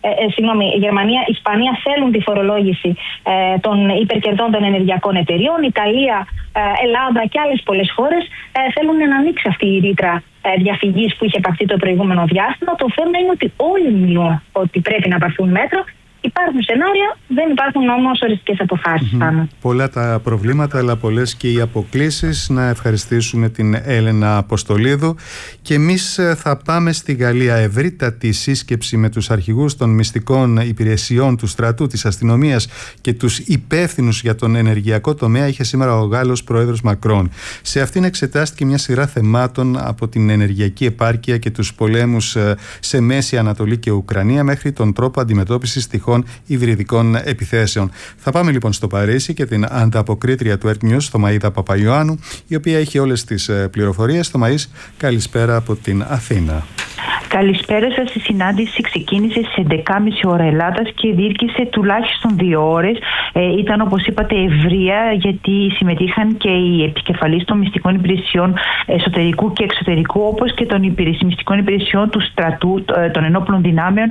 Γερμανία, Ισπανία θέλουν τη φορολόγηση των υπερκερδών των ενεργειακών εταιριών. Ιταλία, Ελλάδα και άλλες πολλές χώρες θέλουν να ανοίξει αυτή η ρήτρα διαφυγής που είχε επαχθεί το προηγούμενο διάστημα. Το θέμα είναι ότι όλοι μιλούν ότι πρέπει να πάρθουν μέτρα. Υπάρχουν σενάρια, δεν υπάρχουν όμως οριστικές αποφάσεις. Πολλά τα προβλήματα, αλλά πολλές και οι αποκλίσεις. Να ευχαριστήσουμε την Έλενα Αποστολίδου. Και εμείς θα πάμε στη Γαλλία. Ευρύτατη σύσκεψη με τους αρχηγούς των μυστικών υπηρεσιών του στρατού, της αστυνομίας και τους υπεύθυνους για τον ενεργειακό τομέα είχε σήμερα ο Γάλλος πρόεδρος Μακρόν. Σε αυτήν εξετάστηκε μια σειρά θεμάτων από την ενεργειακή επάρκεια και τους πολέμους σε Μέση Ανατολή και Ουκρανία μέχρι τον τρόπο αντιμετώπισης τυχόν υβριδικών επιθέσεων. Θα πάμε λοιπόν στο Παρίσι και την ανταποκρίτρια του Earth News, Θωμαΐδα Παπαϊωάννου, η οποία έχει όλες τις πληροφορίες. Θωμαΐς, καλησπέρα από την Αθήνα. Καλησπέρα σας. Η συνάντηση ξεκίνησε στις 11.30 ώρα Ελλάδας και διήρκησε τουλάχιστον 2 ώρες. Ήταν, όπως είπατε, ευρεία, γιατί συμμετείχαν και οι επικεφαλείς των μυστικών υπηρεσιών εσωτερικού και εξωτερικού, όπως και των μυστικών υπηρεσιών του στρατού, των ενόπλων δυνάμεων,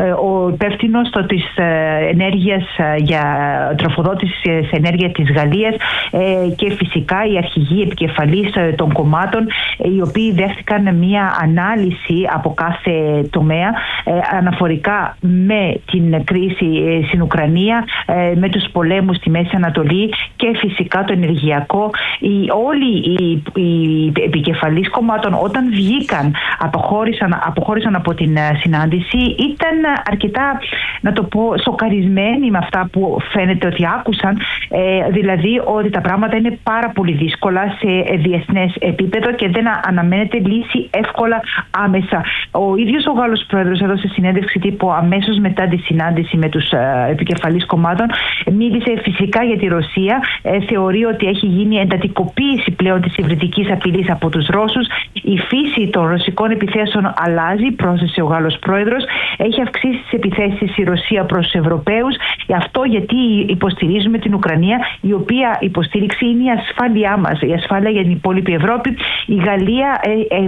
ο υπεύθυνος της ενέργειας για τροφοδότηση σε ενέργεια της Γαλλίας και φυσικά οι αρχηγοί επικεφαλείς των κομμάτων, οι οποίοι δέχτηκαν μια ανάλυση από κάθε τομέα αναφορικά με την κρίση στην Ουκρανία, με τους πολέμους στη Μέση Ανατολή και φυσικά το ενεργειακό. Όλοι οι επικεφαλείς κομμάτων, όταν βγήκαν, αποχώρησαν από την συνάντηση, ήταν αρκετά, να το πω, σοκαρισμένοι με αυτά που φαίνεται ότι άκουσαν, δηλαδή ότι τα πράγματα είναι πάρα πολύ δύσκολα σε διεθνές επίπεδο και δεν αναμένεται λύση εύκολα άμεσα. Ο ίδιος ο Γάλλος πρόεδρος έδωσε συνέντευξη τύπου αμέσως μετά τη συνάντηση με τους επικεφαλείς κομμάτων. Μίλησε φυσικά για τη Ρωσία. Θεωρεί ότι έχει γίνει εντατικοποίηση πλέον της υβριδικής απειλής από τους Ρώσους. Η φύση των ρωσικών επιθέσεων αλλάζει, πρόσθεσε ο Γάλλος πρόεδρος. Έχει αυξήσει τις επιθέσεις η Ρωσία προς τους Ευρωπαίους. Αυτό γιατί υποστηρίζουμε την Ουκρανία, η οποία υποστήριξη είναι η ασφάλειά μας, η ασφάλεια για την υπόλοιπη Ευρώπη. Η Γαλλία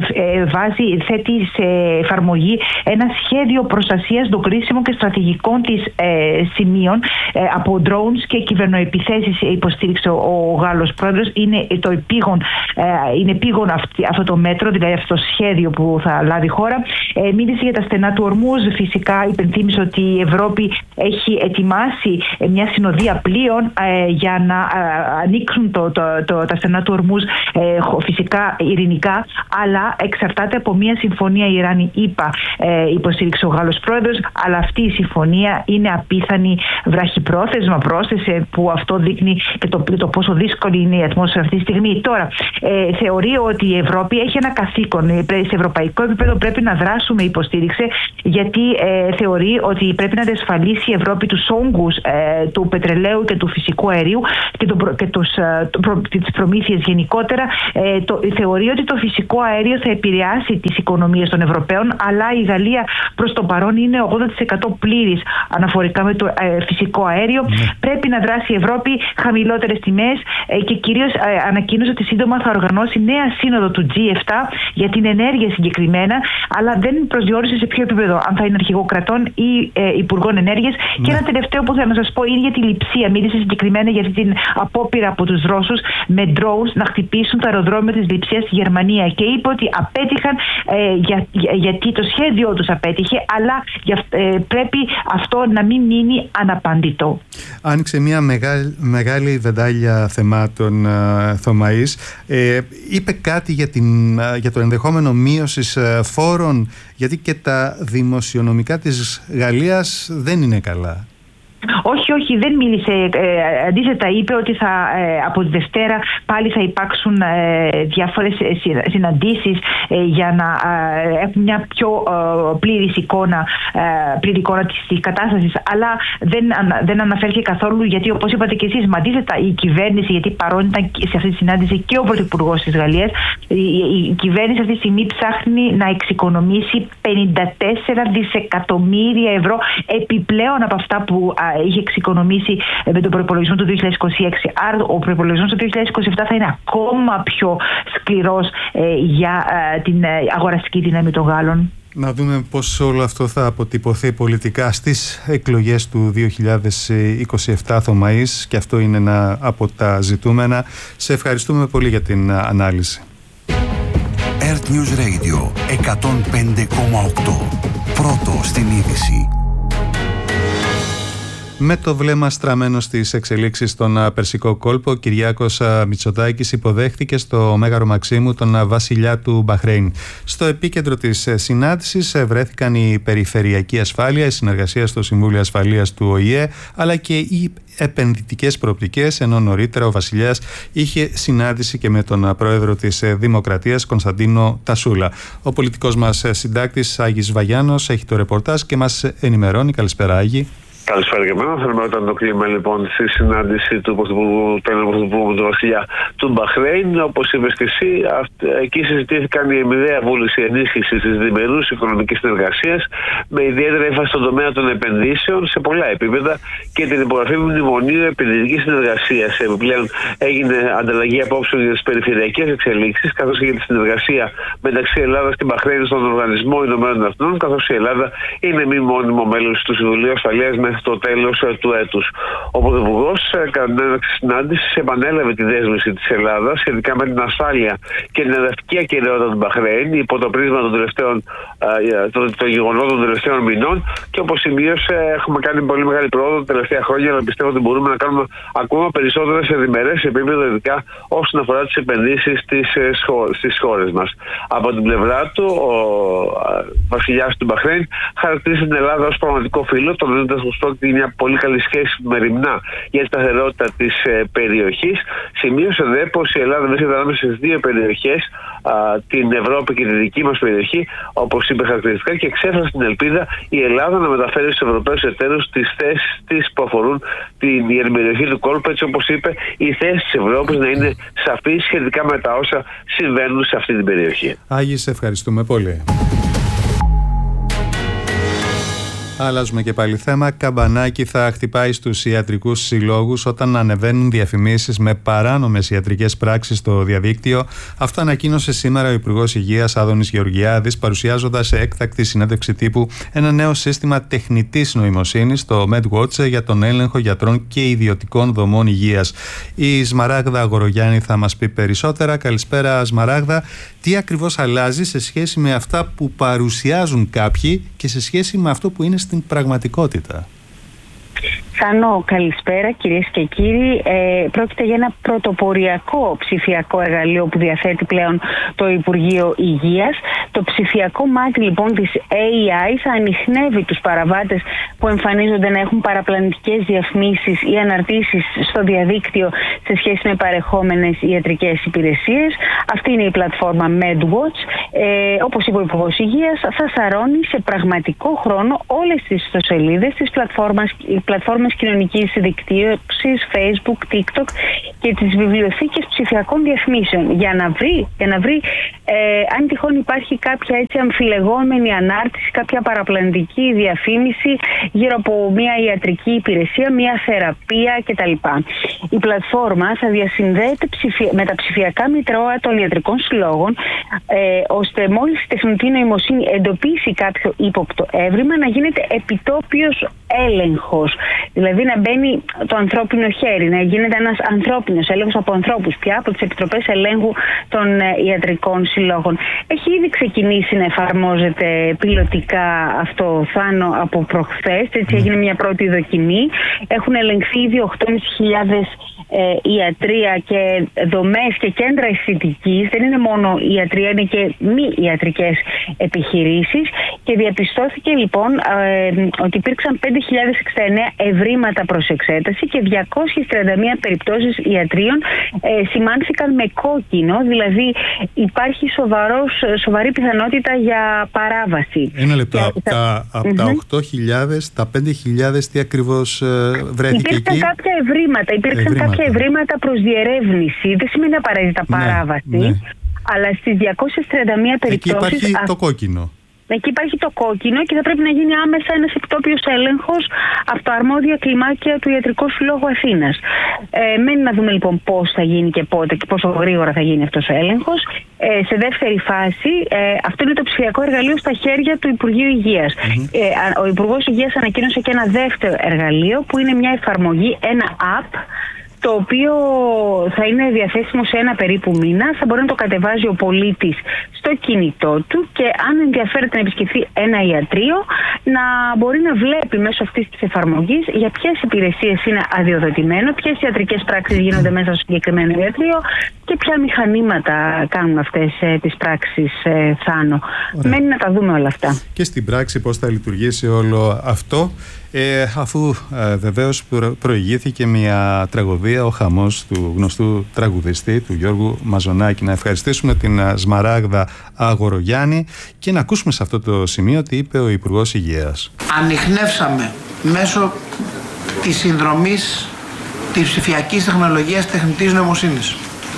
θέτει σε εφαρμογή ένα σχέδιο προστασίας των κρίσιμων και στρατηγικών της σημείων από drones και κυβερνοεπιθέσεις. Υποστήριξε ο Γάλλος πρόεδρος. Είναι επίγον αυτό το μέτρο, δηλαδή αυτό το σχέδιο που θα λάβει η χώρα. Μίλησε για τα στενά του Ορμούζ. Φυσικά υπενθύμισε ότι η Ευρώπη έχει ετοιμάσει μια συνοδεία πλοίων για να ανοίξουν τα στενά του Ορμούζ, φυσικά ειρηνικά, αλλά εξαρτάται από μια συμφωνία Ιράν-ΗΠΑ, υποστήριξε ο Γάλλος πρόεδρος, αλλά αυτή η συμφωνία είναι απίθανη βραχυπρόθεσμα, πρόσθεσε, που αυτό δείχνει και το πόσο δύσκολη είναι η ατμόσφαιρα αυτή τη στιγμή. Τώρα, θεωρεί ότι η Ευρώπη έχει ένα καθήκον. Σε ευρωπαϊκό επίπεδο πρέπει να δράσουμε, υποστήριξε, γιατί θεωρεί ότι πρέπει να διασφαλίσει η Ευρώπη τους όγκους του πετρελαίου και του φυσικού αερίου και τις προμήθειες γενικότερα. Θεωρεί ότι το φυσικό αέριο θα επηρεάσει τις οικονομίες των Ευρωπαίων, αλλά η Γαλλία προς το παρόν είναι 80% πλήρης αναφορικά με το φυσικό αέριο. Πρέπει να δράσει η Ευρώπη, χαμηλότερες τιμές, και κυρίως ανακοίνωσε ότι σύντομα θα οργανώσει νέα σύνοδο του G7 για την ενέργεια συγκεκριμένα, αλλά δεν προσδιορίσε σε ποιο επίπεδο, αν θα είναι αρχηγό κρατών ή υπουργών ενέργειας. Και ένα τελευταίο που θέλω να σας πω είναι για τη λειψία. Μίλησε συγκεκριμένα για αυτή την απόπειρα από τους Ρώσους με drones να χτυπήσουν το αεροδρόμιο της Λειψίας στη Γερμανία, και είπε ότι απέτυχαν γιατί το σχέδιό τους απέτυχε, αλλά πρέπει αυτό να μην μείνει αναπάντητο. Άνοιξε μια μεγάλη βεντάλια θεμάτων Θωμαής. Είπε κάτι για το ενδεχόμενο μείωσης φόρων, γιατί και τα δημοσιονομικά της Γαλλίας δεν είναι καλά. Όχι, δεν μίλησε. Αντίθετα, είπε ότι από τη Δευτέρα πάλι θα υπάρξουν διάφορες συναντήσεις για να έχουν μια πιο πλήρη εικόνα της κατάστασης. Αλλά δεν αναφέρθηκε καθόλου, γιατί όπως είπατε και εσείς, αντίθετα η κυβέρνηση, γιατί παρόν ήταν σε αυτή τη συνάντηση και ο Πρωθυπουργός της Γαλλίας, η κυβέρνηση αυτή τη στιγμή ψάχνει να εξοικονομήσει 54 δισεκατομμύρια ευρώ επιπλέον από αυτά που είχε εξοικονομήσει με τον προϋπολογισμό του 2026. Άρα ο προϋπολογισμός του 2027 θα είναι ακόμα πιο σκληρός για την αγοραστική δύναμη των Γάλλων. Να δούμε πώς όλο αυτό θα αποτυπωθεί πολιτικά στις εκλογές του 2027, Θωμαής, και αυτό είναι ένα από τα ζητούμενα. Σε ευχαριστούμε πολύ για την ανάλυση. Earth News Radio 105,8. Πρώτο στην είδηση. Με το βλέμμα στραμμένο στις εξελίξεις στον Περσικό κόλπο, ο Κυριάκος Μητσοτάκης υποδέχθηκε στο Μέγαρο Μαξίμου τον βασιλιά του Μπαχρέιν. Στο επίκεντρο της συνάντησης βρέθηκαν η περιφερειακή ασφάλεια, η συνεργασία στο Συμβούλιο Ασφαλείας του ΟΗΕ, αλλά και οι επενδυτικές προοπτικές, ενώ νωρίτερα ο βασιλιάς είχε συνάντηση και με τον πρόεδρο της Δημοκρατίας, Κωνσταντίνο Τασούλα. Ο πολιτικός μας συντάκτης Άγης Βαγιάνος έχει το ρεπορτάζ και μας ενημερώνει. Καλησπέρα, Άγη. Καλησπέρα και εμένα. Θέλουμε να το κλίμα λοιπόν στη συνάντηση του Πρωθυπουργού με τον βασιλιά του Μπαχρέιν. Όπως είπες και εσύ, εκεί συζητήθηκαν η αμοιβαία βούληση ενίσχυσης της διμερούς οικονομικής συνεργασίας, με ιδιαίτερη έμφαση στον τομέα των επενδύσεων σε πολλά επίπεδα και την υπογραφή μνημονίου επενδυτικής συνεργασίας. Επιπλέον έγινε ανταλλαγή απόψεων για τις περιφερειακές εξελίξεις, καθώς και για τη συνεργασία μεταξύ Ελλάδας και Μπαχρέιν στον Οργανισμό Ηνωμένων Εθνών, καθώς η Ελλάδα είναι μη μόνιμο μέλος του Συμβουλίου Ασφαλείας μέχρι το τέλος του έτους. Ο Πρωθυπουργός, κατά την έναρξη συνάντησης, επανέλαβε τη δέσμευση της Ελλάδας σχετικά με την ασφάλεια και την εδαφική ακεραιότητα του Μπαχρέιν υπό το πρίσμα των γεγονότων των τελευταίων μηνών, και όπως σημείωσε, έχουμε κάνει πολύ μεγάλη πρόοδο τα τελευταία χρόνια, αλλά πιστεύω ότι μπορούμε να κάνουμε ακόμα περισσότερα σε διμερές επίπεδο, ειδικά όσον αφορά τις επενδύσεις στις χώρες μας. Από την πλευρά του, ο βασιλιάς του Μπαχρέιν χαρακτήρισε την Ελλάδα ως πραγματικό φίλο, τονίζοντας ότι είναι μια πολύ καλή σχέση μεριμνά για τη σταθερότητα της περιοχής. Σημείωσε δε πως η Ελλάδα βρίσκεται ανάμεσα στις δύο περιοχές, την Ευρώπη και τη δική μας περιοχή, όπως είπε χαρακτηριστικά, και εξέφρασε την ελπίδα η Ελλάδα να μεταφέρει στους Ευρωπαίους εταίρους τις θέσεις της που αφορούν την περιοχή του κόλπου, έτσι όπως είπε, οι θέσεις της Ευρώπης να είναι σαφείς σχετικά με τα όσα συμβαίνουν σε αυτή την περιοχή. Άγιε, σε ευχαριστούμε πολύ. Αλλάζουμε και πάλι θέμα. Καμπανάκι θα χτυπάει στους ιατρικούς συλλόγους όταν ανεβαίνουν διαφημίσεις με παράνομες ιατρικές πράξεις στο διαδίκτυο. Αυτό ανακοίνωσε σήμερα ο Υπουργός Υγείας Άδωνης Γεωργιάδης, παρουσιάζοντας σε έκτακτη συνέντευξη τύπου ένα νέο σύστημα τεχνητής νοημοσύνης, το MedWatch, για τον έλεγχο γιατρών και ιδιωτικών δομών υγείας. Η Σμαράγδα Αγορογιάννη θα μας πει περισσότερα. Καλησπέρα, Σμαράγδα. Τι ακριβώς αλλάζει σε σχέση με αυτά που παρουσιάζουν κάποιοι και σε σχέση με αυτό που είναι στην πραγματικότητα? Θάνο, καλησπέρα κυρίες και κύριοι. Πρόκειται για ένα πρωτοποριακό ψηφιακό εργαλείο που διαθέτει πλέον το Υπουργείο Υγείας. Το ψηφιακό μάτι λοιπόν της AI θα ανιχνεύει τους παραβάτες που εμφανίζονται να έχουν παραπλανητικές διαφημίσεις ή αναρτήσεις στο διαδίκτυο σε σχέση με παρεχόμενες ιατρικές υπηρεσίες. Αυτή είναι η πλατφόρμα MedWatch. Όπως είπε ο Υπουργός Υγείας, θα σαρώνει σε πραγματικό χρόνο όλες τις ιστοσελίδες της πλατφόρμας κοινωνικής δικτύωσης, Facebook, TikTok και τις βιβλιοθήκες ψηφιακών διαφημίσεων για να βρει αν τυχόν υπάρχει κάποια έτσι αμφιλεγόμενη ανάρτηση, κάποια παραπλανητική διαφήμιση γύρω από μια ιατρική υπηρεσία, μια θεραπεία κτλ. Η πλατφόρμα θα διασυνδέεται με τα ψηφιακά μητρώα των ιατρικών συλλόγων, ώστε μόλις η τεχνητή νοημοσύνη εντοπίσει κάποιο ύποπτο έβριμα να γίνεται επιτόπιος έλεγχος. Δηλαδή να μπαίνει το ανθρώπινο χέρι, να γίνεται ένας ανθρώπινος έλεγχος από ανθρώπους πια, από τις επιτροπές ελέγχου των ιατρικών συλλόγων. Έχει ήδη ξεκινήσει να εφαρμόζεται πιλωτικά αυτό, Θάνο, από προχθές. Έτσι έγινε μια πρώτη δοκιμή. Έχουν ελεγχθεί ήδη 8.500 ιατρία και δομές και κέντρα αισθητικής. Δεν είναι μόνο ιατρία, είναι και μη ιατρικές επιχειρήσεις. Και διαπιστώθηκε λοιπόν ότι υπήρξαν 5.069 ευρήματα προς εξέταση και 231 περιπτώσεις ιατρίων σημάνθηκαν με κόκκινο, δηλαδή υπάρχει σοβαρή πιθανότητα για παράβαση. Ένα λεπτό. Από τα 8.000, τα 5.000 τι ακριβώς βρέθηκε εκεί? Υπήρξαν κάποια ευρήματα προς διερεύνηση. Δεν σημαίνει απαραίτητα παράβαση. Ναι. Αλλά στις 231 περιπτώσεις... Εκεί υπάρχει το κόκκινο. Εκεί υπάρχει το κόκκινο και θα πρέπει να γίνει άμεσα ένας επιτόπιος έλεγχος από τα αρμόδια κλιμάκια του Ιατρικού Συλλόγου Αθήνας. Μένει να δούμε λοιπόν πώς θα γίνει και πότε και πόσο γρήγορα θα γίνει αυτός ο έλεγχος. Σε δεύτερη φάση, αυτό είναι το ψηφιακό εργαλείο στα χέρια του Υπουργείου Υγείας. Ο Υπουργός Υγείας ανακοίνωσε και ένα δεύτερο εργαλείο που είναι μια εφαρμογή, ένα app, το οποίο θα είναι διαθέσιμο σε ένα περίπου μήνα. Θα μπορεί να το κατεβάζει ο πολίτης στο κινητό του και αν ενδιαφέρεται να επισκεφθεί ένα ιατρείο, να μπορεί να βλέπει μέσω αυτής της εφαρμογής για ποιες υπηρεσίες είναι αδειοδοτημένο, ποιες ιατρικές πράξεις γίνονται μέσα στο συγκεκριμένο ιατρείο και ποια μηχανήματα κάνουν αυτές τις πράξεις, Θάνο. Μένει να τα δούμε όλα αυτά. Και στην πράξη πώς θα λειτουργήσει όλο αυτό, αφού βεβαίως προηγήθηκε μια τραγωδία, ο χαμός του γνωστού τραγουδιστή, του Γιώργου Μαζονάκη. Να ευχαριστήσουμε την Σμαράγδα Αγορογιάννη και να ακούσουμε σε αυτό το σημείο τι είπε ο Υπουργός Υγείας. Ανιχνεύσαμε μέσω της συνδρομής της ψηφιακής τεχνολογίας τεχνητής νοημοσύνης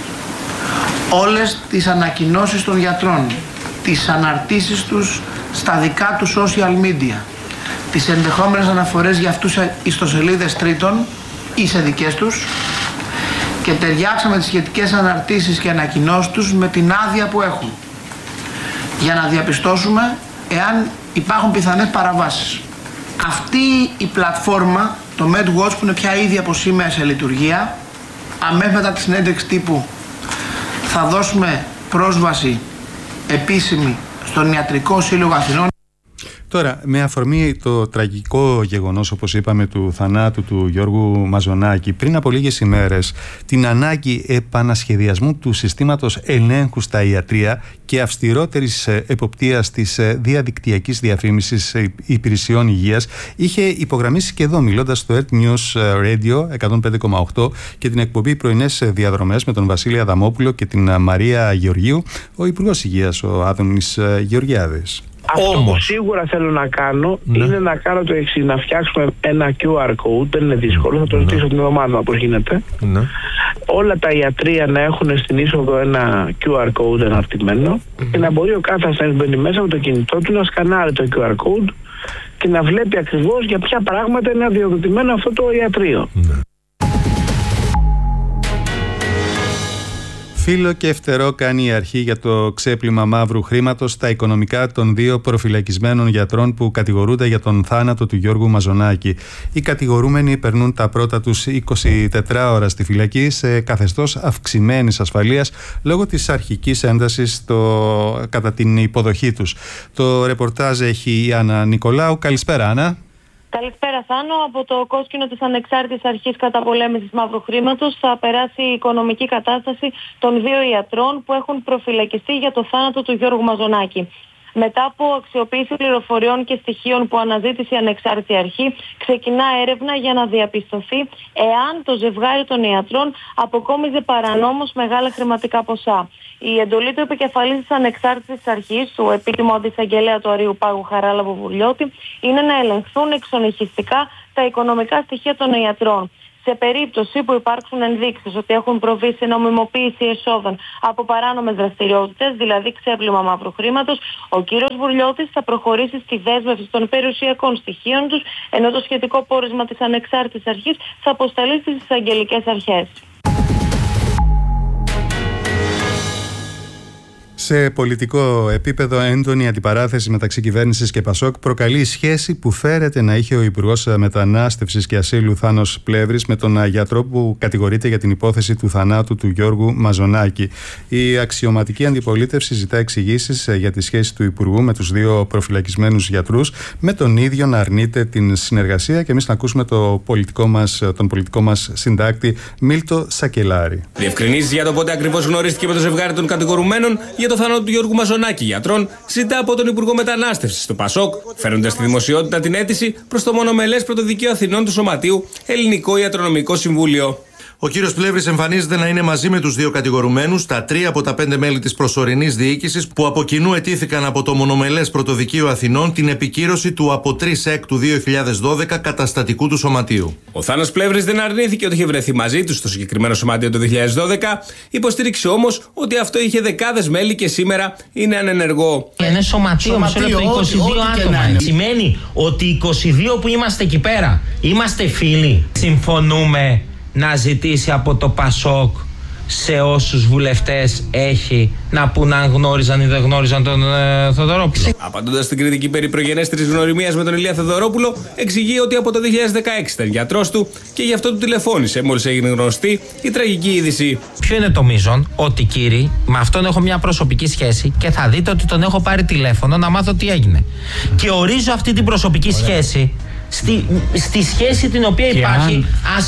όλες τις ανακοινώσεις των γιατρών, τις αναρτήσεις τους στα δικά του social media, τις ενδεχόμενες αναφορές για αυτούς σε ιστοσελίδες τρίτων ή σε δικές τους και ταιριάξαμε τις σχετικές αναρτήσεις και ανακοινώσεις τους με την άδεια που έχουν για να διαπιστώσουμε εάν υπάρχουν πιθανές παραβάσεις. Αυτή η πλατφόρμα, το MedWatch, που είναι πια ήδη από σήμερα σε λειτουργία, αμέσως μετά τη συνέντευξη τύπου θα δώσουμε πρόσβαση επίσημη στον Ιατρικό Σύλλογο Αθηνών. Τώρα, με αφορμή το τραγικό γεγονός, όπως είπαμε, του θανάτου του Γιώργου Μαζονάκη, πριν από λίγες ημέρες, την ανάγκη επανασχεδιασμού του συστήματος ελέγχου στα ιατρεία και αυστηρότερης εποπτείας της διαδικτυακής διαφήμισης υπηρεσιών υγείας, είχε υπογραμμίσει και εδώ, μιλώντας στο Earth News Radio 105,8 και την εκπομπή Πρωινές Διαδρομές με τον Βασίλη Αδαμόπουλο και την Μαρία Γεωργίου, ο Υπουργός Υγείας, ο Άδωνης Γεωργιάδης. Αυτό που σίγουρα θέλω να κάνω είναι να κάνω το εξής, να φτιάξουμε ένα QR code, δεν είναι δύσκολο, θα το ζητήσω την ομάδα πώς γίνεται. Όλα τα ιατρεία να έχουν στην είσοδο ένα QR code αναρτημένο και να μπορεί ο κάθε ασθενής μπαίνει μέσα με το κινητό του να σκανάρει το QR code και να βλέπει ακριβώς για ποια πράγματα είναι αδειοδοτημένο αυτό το ιατρείο. Φύλλο και φτερό κάνει η αρχή για το ξέπλυμα μαύρου χρήματος στα οικονομικά των 2 προφυλακισμένων γιατρών που κατηγορούνται για τον θάνατο του Γιώργου Μαζονάκη. Οι κατηγορούμενοι περνούν τα πρώτα τους 24 ώρα στη φυλακή σε καθεστώς αυξημένης ασφαλείας λόγω της αρχικής έντασης κατά την υποδοχή τους. Το ρεπορτάζ έχει η Άννα Νικολάου. Καλησπέρα, Άννα. Καλησπέρα, Θάνο. Από το κόσκινο της Ανεξάρτητης Αρχής Καταπολέμησης Μαύρου Χρήματος θα περάσει η οικονομική κατάσταση των 2 ιατρών που έχουν προφυλακιστεί για το θάνατο του Γιώργου Μαζονάκη. Μετά από αξιοποίηση πληροφοριών και στοιχείων που αναζήτησε η Ανεξάρτητη Αρχή, ξεκινά έρευνα για να διαπιστωθεί εάν το ζευγάρι των ιατρών αποκόμιζε παρανόμως μεγάλα χρηματικά ποσά. Η εντολή του επικεφαλής της Ανεξάρτητης Αρχής, του επίτιμου αντισαγγελέα του Αρείου Πάγου Χαράλαμπου Βουρλιώτη, είναι να ελεγχθούν εξονυχιστικά τα οικονομικά στοιχεία των ιατρών. Σε περίπτωση που υπάρξουν ενδείξεις ότι έχουν προβεί σε νομιμοποίηση εσόδων από παράνομες δραστηριότητες, δηλαδή ξέπλυμα μαύρου χρήματος, ο κύριος Βουρλιώτης θα προχωρήσει στη δέσμευση των περιουσιακών στοιχείων τους, ενώ το σχετικό πόρισμα της Ανεξάρτητης Αρχής θα αποσταλεί στις εισαγγελικές αρχές. Σε πολιτικό επίπεδο, έντονη αντιπαράθεση μεταξύ κυβέρνησης και Πασόκ προκαλεί η σχέση που φέρεται να είχε ο Υπουργός Μετανάστευσης και Ασύλου Θάνος Πλεύρης με τον γιατρό που κατηγορείται για την υπόθεση του θανάτου του Γιώργου Μαζονάκη. Η αξιωματική αντιπολίτευση ζητά εξηγήσεις για τη σχέση του Υπουργού με τους 2 προφυλακισμένους γιατρούς, με τον ίδιο να αρνείται την συνεργασία. Και εμείς να ακούσουμε τον πολιτικό μας συντάκτη Μίλτο Σακελάρη. Διευκρινήσεις για το πότε ακριβώς γνωρίστηκε με το ζευγάρι των κατηγορουμένων για το θάνατο του Γιώργου Μαζονάκη γιατρών ζητά από τον Υπουργό Μετανάστευσης στο Πασόκ, φέρνοντας στη δημοσιότητα την αίτηση προς το μονομελές Πρωτοδικείο Αθηνών του Σωματείου Ελληνικό Ιατρονομικό Συμβούλιο. Ο κύριος Πλεύρης εμφανίζεται να είναι μαζί με τους 2 κατηγορουμένους, τα 3 από τα 5 μέλη της προσωρινής διοίκησης, που από κοινού αιτήθηκαν από το μονομελές Πρωτοδικείο Αθηνών την επικύρωση του από 3 του 2012 καταστατικού του Σωματείου. Ο Θάνος Πλεύρης δεν αρνήθηκε ότι είχε βρεθεί μαζί του στο συγκεκριμένο Σωματείο το 2012, υποστήριξε όμως ότι αυτό είχε δεκάδες μέλη και σήμερα είναι ανενεργό. Είναι σωματείο, μισό λεπτό, 22 άτομα. Σημαίνει ότι 22 που είμαστε εκεί πέρα είμαστε φίλοι. Συμφωνούμε να ζητήσει από το Πασόκ σε όσους βουλευτές έχει να πούν αν γνώριζαν ή δεν γνώριζαν τον Θοδωρόπουλο. Απαντώντας στην κριτική περί προγενέστερης γνωριμίας με τον Ηλία Θοδωρόπουλο, εξηγεί ότι από το 2016 ήταν γιατρός του και γι' αυτό του τηλεφώνησε μόλις έγινε γνωστή η τραγική είδηση. Ποιο είναι το μείζον? Ότι κύριε, με αυτόν έχω μια προσωπική σχέση και θα δείτε ότι τον έχω πάρει τηλέφωνο να μάθω τι έγινε. Και ορίζω αυτή την προσωπική σχέση στη σχέση την οποία υπάρχει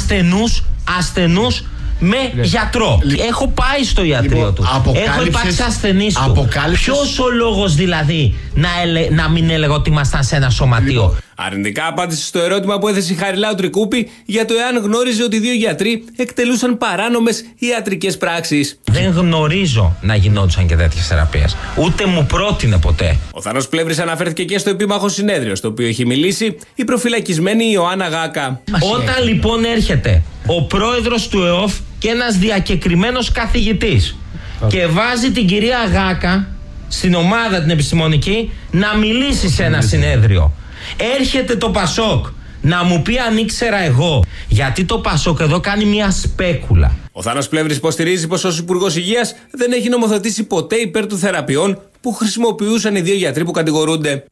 ασθενούς με γιατρό. Έχω πάει στο ιατρείο του. Έχω υπάρξει ασθενής του. Ποιος ο λόγος δηλαδή να μην έλεγα ότι ήμασταν σε ένα σωματείο? Αρνητικά απάντησε στο ερώτημα που έθεσε η Χαριλάου Τρικούπη για το εάν γνώριζε ότι 2 γιατροί εκτελούσαν παράνομες ιατρικές πράξεις. Δεν γνωρίζω να γινόντουσαν και τέτοιες θεραπείες. Ούτε μου πρότεινε ποτέ. Ο Θάνος Πλεύρης αναφέρθηκε και στο επίμαχο συνέδριο, στο οποίο έχει μιλήσει η προφυλακισμένη Ιωάννα Γάκα. Όταν λοιπόν έρχεται ο πρόεδρος του ΕΟΦ και ένας διακεκριμένος καθηγητής και βάζει την κυρία Γάκα στην ομάδα την επιστημονική να μιλήσει σε ένα συνέδριο, έρχεται το Πασόκ να μου πει αν ήξερα εγώ, γιατί το Πασόκ εδώ κάνει μια σπέκουλα. Ο Θάνος Πλεύρης υποστηρίζει πως ως Υπουργός Υγείας δεν έχει νομοθετήσει ποτέ υπέρ των θεραπείων που χρησιμοποιούσαν οι 2 γιατροί που κατηγορούνται.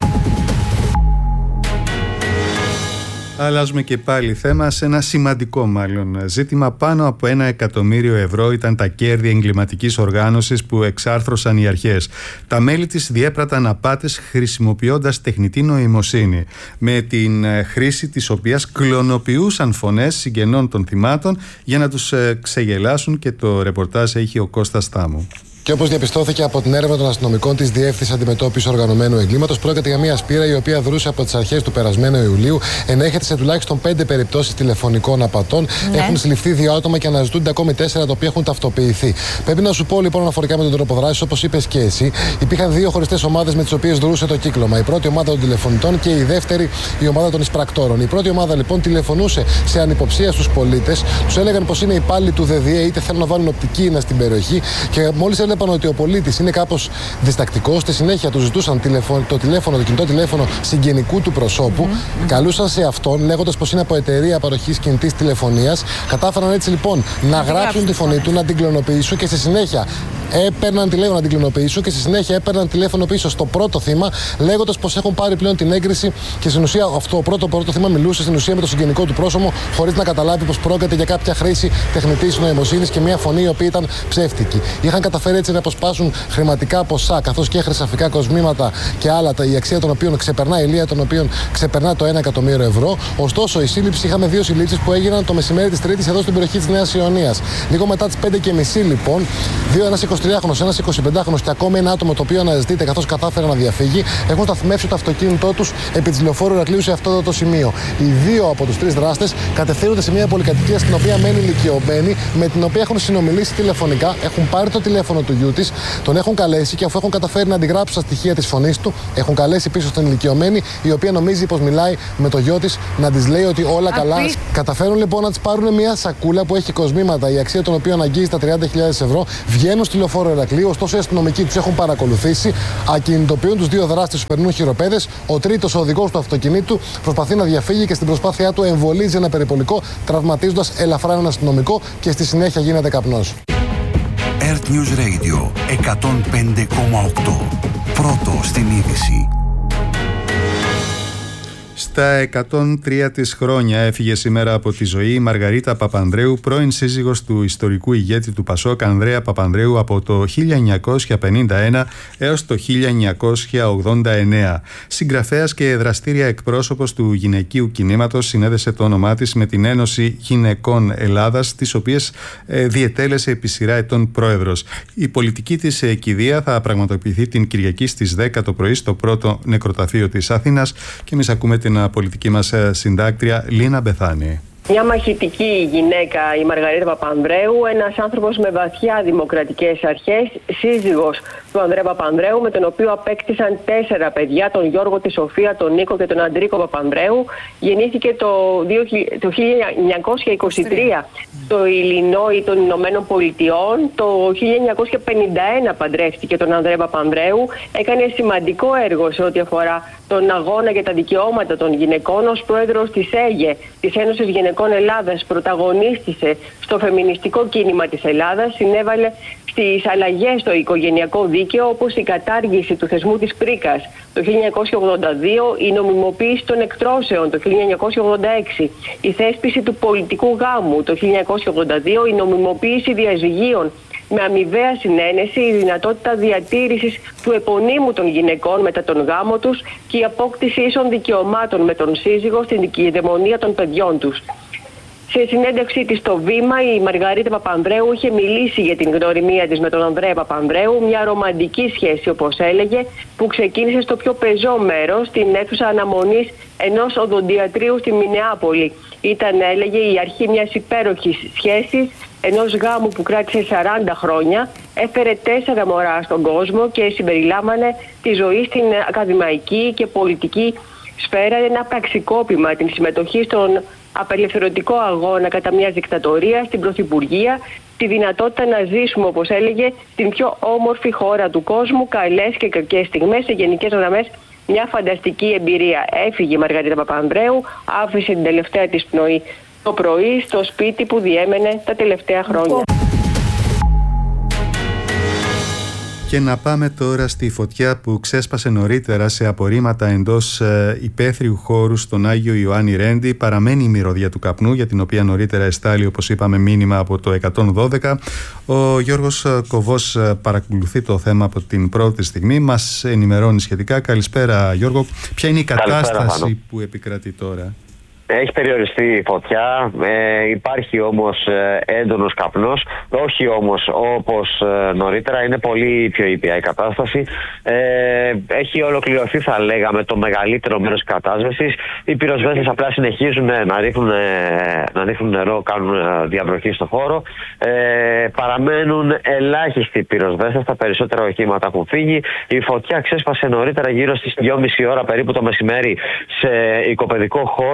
Αλλάζουμε και πάλι θέμα σε ένα σημαντικό ζήτημα. Πάνω από 1 εκατομμύριο ευρώ ήταν τα κέρδη εγκληματικής οργάνωσης που εξάρθρωσαν οι αρχές. Τα μέλη της διέπραταν απάτες χρησιμοποιώντας τεχνητή νοημοσύνη, με την χρήση της οποίας κλωνοποιούσαν φωνές συγγενών των θυμάτων για να τους ξεγελάσουν, και το ρεπορτάζ έχει ο Κώστας Τάμου. Και όπως διαπιστώθηκε από την έρευνα των αστυνομικών της Διεύθυνσης Αντιμετώπισης Οργανωμένου Εγκλήματος, πρόκειται για μια σπήρα η οποία δρούσε από τις αρχές του περασμένου Ιουλίου. Ενέχεται σε τουλάχιστον 5 περιπτώσεις τηλεφωνικών απατών. Ναι. Έχουν συλληφθεί 2 άτομα και αναζητούνται ακόμη 4, τα οποία έχουν ταυτοποιηθεί. Πρέπει να σου πω λοιπόν αναφορικά με τον τρόπο δράσης, όπως είπες και εσύ, υπήρχαν 2 χωριστές ομάδες με τις οποίες δρούσε το κύκλωμα. Η πρώτη ομάδα των τηλεφωνητών και η δεύτερη η ομάδα των εισπρακτόρων. Η πρώτη ομάδα λοιπόν τηλεφωνούσε σε ανυποψία στους πολίτες, τους έλεγαν πως είναι υπάλληλοι του ΔΔΕ, είτε θέλουν να βάλουν οπτική ίνα στην περιοχή, και μόλις έβλεπαν ότι ο πολίτης είναι κάπως διστακτικός. Στη συνέχεια του ζητούσαν το κινητό τηλέφωνο συγγενικού του προσώπου. Καλούσαν σε αυτόν, λέγοντας πως είναι από εταιρεία παροχής κινητής τηλεφωνίας. Κατάφεραν έτσι λοιπόν να γράψουν τη φωνή του, να την κλωνοποιήσουν και στη συνέχεια έπαιρναν τηλέφωνο να την κλωνοποιήσουν και στη συνέχεια έπαιρναν τηλέφωνο πίσω στο πρώτο θύμα, λέγοντας πως έχουν πάρει πλέον την έγκριση και στην ουσία αυτό το πρώτο θύμα μιλούσε στην ουσία με το συγγενικό του πρόσωπο, χωρίς να καταλάβει πως πρόκειται για κάποια χρήση τεχνητής νοημοσύνης και μια φωνή η οποία ήταν ψεύτικη. Είχαν καταφέρει έτσι να αποσπάσουν χρηματικά ποσά καθώς και χρυσαφικά κοσμήματα και άλλα, η αξία των οποίων ξεπερνά, η ηλία των οποίων ξεπερνά το 1 εκατομμύριο ευρώ. Ωστόσο, η σύλληψη, είχαμε 2 συλλήψεις που έγιναν το μεσημέρι της Τρίτης εδώ στην περιοχή της Νέας Ιωνίας. Λίγο μετά τις 5:30 λοιπόν, ένας 23χρονος, ένας 25χρονος και ακόμα ένα άτομο το οποίο αναζητείται καθώς κατάφερε να διαφύγει, έχουν σταθμεύσει το αυτοκίνητό τους επί της λεωφόρου Ηρακλείου σε αυτό το σημείο. Οι 2 από τους 3 δράστες κατευθύνονται σε μια πολυκατοικία στην οποία μένει ηλικιωμένη, με την οποία έχουν συνομιλήσει τηλεφωνικά, έχουν πάρει το τηλέφωνο του γιού της, τον έχουν καλέσει και αφού έχουν καταφέρει να αντιγράψουν τα στοιχεία της φωνής του, έχουν καλέσει πίσω στην ηλικιωμένη, η οποία νομίζει πως μιλάει με το γιο της, να της λέει ότι όλα καλά. Καταφέρουν λοιπόν να της πάρουν μια σακούλα που έχει κοσμήματα, η αξία των οποίων αγγίζει τα 30.000 ευρώ, βγαίνουν στη λεωφόρο Ηρακλείου, ωστόσο οι αστυνομικοί τους έχουν παρακολουθήσει, ακινητοποιούν τους 2 δράστες που περνούν χειροπέδες, ο τρίτος, ο οδηγός του αυτοκινήτου, προσπαθεί να διαφύγει και στην προσπάθειά του εμβολίζει ένα περιπολικό, τραυματίζοντας ελαφρά έναν αστυνομικό και στη συνέχεια γίνεται καπνός. Earth News Radio 105,8. Πρώτο στην είδηση. Στα 103 της χρόνια έφυγε σήμερα από τη ζωή η Μαργαρίτα Παπανδρέου, πρώην σύζυγος του ιστορικού ηγέτη του Πασόκ Ανδρέα Παπανδρέου από το 1951 έως το 1989. Συγγραφέας και δραστήρια εκπρόσωπος του γυναικείου κινήματος, συνέδεσε το όνομά της με την Ένωση Γυναικών Ελλάδας, της οποίες διετέλεσε επί σειρά ετών πρόεδρος. Η πολιτική της κηδεία θα πραγματοποιηθεί την Κυριακή στις 10 το πρωί στο πρώτο νεκροταφείο της Αθήνας και εμείς ακούμε την πολιτική μας συντάκτρια Λίνα Μπεθάνη. Μια μαχητική γυναίκα η Μαργαρίτα Παπανδρέου, ένας άνθρωπος με βαθιά δημοκρατικές αρχές, σύζυγος του Ανδρέα Παπανδρέου, με τον οποίο απέκτησαν 4 παιδιά, τον Γιώργο, τη Σοφία, τον Νίκο και τον Αντρίκο Παπανδρέου. Γεννήθηκε το 1923 στο Ιλινόι των Ηνωμένων Πολιτειών. Το 1951 παντρεύτηκε τον Ανδρέα Παπανδρέου. Έκανε σημαντικό έργο σε ό,τι αφορά τον αγώνα για τα δικαιώματα των γυναικών ως πρόεδρος της ΕΓΕ, της Ένωσης Γυναικών Ελλάδας. Πρωταγωνίστησε στο φεμινιστικό κίνημα της Ελλάδας, συνέβαλε στις αλλαγές στο οικογενειακό δίκαιο, όπως η κατάργηση του θεσμού της πρίκας το 1982, η νομιμοποίηση των εκτρώσεων το 1986, η θέσπιση του πολιτικού γάμου το 1982, η νομιμοποίηση διαζυγίων με αμοιβαία συνένεση, η δυνατότητα διατήρησης του επωνύμου των γυναικών μετά τον γάμο τους και η απόκτηση ίσων δικαιωμάτων με τον σύζυγο στην κυδαιμονία των παιδιών τους. Σε συνέντευξή της στο Βήμα, η Μαργαρίτα Παπανδρέου είχε μιλήσει για την γνωριμία της με τον Ανδρέα Παπανδρέου, μια ρομαντική σχέση όπως έλεγε, που ξεκίνησε στο πιο πεζό μέρος, στην αίθουσα αναμονής ενός οδοντιατρίου στη Μινεάπολη. Ήταν, έλεγε, η αρχή μιας υπέροχης σχέσης, ενός γάμου που κράτησε 40 χρόνια, έφερε 4 μωρά στον κόσμο και συμπεριλάμβανε τη ζωή στην ακαδημαϊκή και πολιτική σφαίρα, ένα πραξικόπημα, την συμμετοχή στον απελευθερωτικό αγώνα κατά μιας δικτατορίας, στην πρωθυπουργία, τη δυνατότητα να ζήσουμε, όπως έλεγε, την πιο όμορφη χώρα του κόσμου, καλές και κακές στιγμές, σε γενικές γραμμές μια φανταστική εμπειρία. Έφυγε η Μαργαρίτα Παπανδρέου, άφησε την τελευταία της πνοή το πρωί στο σπίτι που διέμενε τα τελευταία χρόνια. Και να πάμε τώρα στη φωτιά που ξέσπασε νωρίτερα σε απορρίμματα εντός υπαίθριου χώρου στον Άγιο Ιωάννη Ρέντι. Παραμένει η μυρωδιά του καπνού, για την οποία νωρίτερα εστάλει, όπως είπαμε, μήνυμα από το 112. Ο Γιώργος Κοβός παρακολουθεί το θέμα από την πρώτη στιγμή. Μας ενημερώνει σχετικά. Καλησπέρα, Γιώργο. Ποια είναι η κατάσταση που επικρατεί τώρα? Έχει περιοριστεί η φωτιά, υπάρχει όμως έντονος καπνός, όχι όμως όπως νωρίτερα, είναι πολύ πιο ήπια η κατάσταση. Έχει ολοκληρωθεί, θα λέγαμε, το μεγαλύτερο μέρος της κατάσβεσης. Οι πυροσβέστες απλά συνεχίζουν να ρίχνουν νερό, κάνουν διαβροχή στο χώρο. Παραμένουν ελάχιστοι πυροσβέστες, τα περισσότερα οχήματα έχουν φύγει. Η φωτιά ξέσπασε νωρίτερα, γύρω στις 2,5 ώρα περίπου το μεσημέρι, σε οικοπαιδικό χώρο που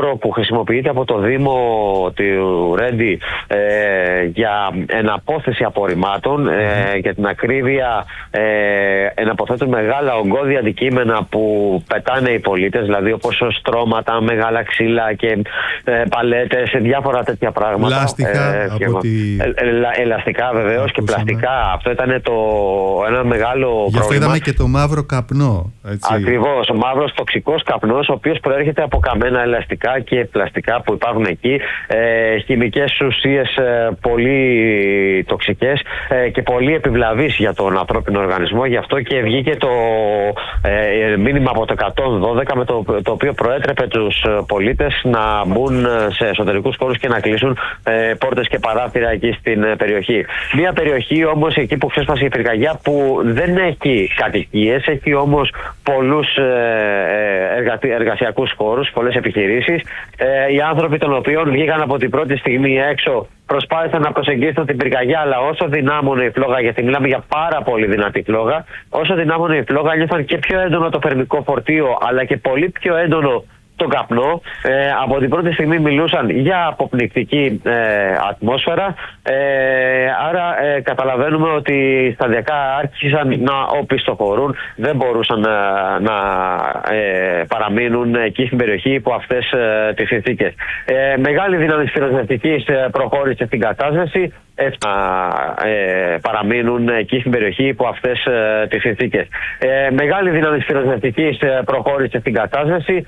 χρησιμοποιείται από το Δήμο του Ρέντι για εναπόθεση απορριμμάτων. Για την ακρίβεια, εναποθέτουν μεγάλα ογκώδη αντικείμενα που πετάνε οι πολίτες, δηλαδή όπως στρώματα, μεγάλα ξύλα και παλέτες, διάφορα τέτοια πράγματα. Πλάστικα, ελαστικά βεβαίως και πλαστικά. Αυτό ήταν ένα μεγάλο πρόβλημα. Γι' αυτό είδαμε και το μαύρο καπνό. Ακριβώς, ο μαύρος τοξικός καπνός, ο οποίος προέρχεται από καμένα ελαστικά και πλαστικά που υπάρχουν εκεί, χημικές ουσίες πολύ τοξικές και πολύ επιβλαβείς για τον ανθρώπινο οργανισμό. Γι' αυτό και βγήκε το μήνυμα από το 112 με το οποίο προέτρεπε τους πολίτες να μπουν σε εσωτερικούς χώρους και να κλείσουν πόρτες και παράθυρα εκεί στην περιοχή. Μια περιοχή όμως εκεί που ξέσπασε η πυρκαγιά που δεν έχει κατοικίες, έχει όμως πολλούς εργασιακούς χώρους, πολλές επιχειρήσεις. Οι άνθρωποι των οποίων βγήκαν από την πρώτη στιγμή έξω προσπάθησαν να προσεγγίσουν την πυρκαγιά, αλλά όσο δυνάμωνε η φλόγα, γιατί μιλάμε για πάρα πολύ δυνατή φλόγα, όσο δυνάμωνε η φλόγα νιώθαν και πιο έντονο το θερμικό φορτίο, αλλά και πολύ πιο έντονο τον καπνό. Από την πρώτη στιγμή μιλούσαν για αποπνικτική ατμόσφαιρα. Άρα καταλαβαίνουμε ότι σταδιακά άρχισαν να οπισθοχωρούν. Δεν μπορούσαν να παραμείνουν εκεί στην περιοχή υπό αυτές τις συνθήκες. Μεγάλη δύναμη της πυροσβεστικής προχώρησε στην κατάσταση. Να παραμείνουν εκεί στην περιοχή υπό αυτές τις συνθήκες. Μεγάλη δύναμη της πυροσβεστικής προχώρησε στην κατάσταση.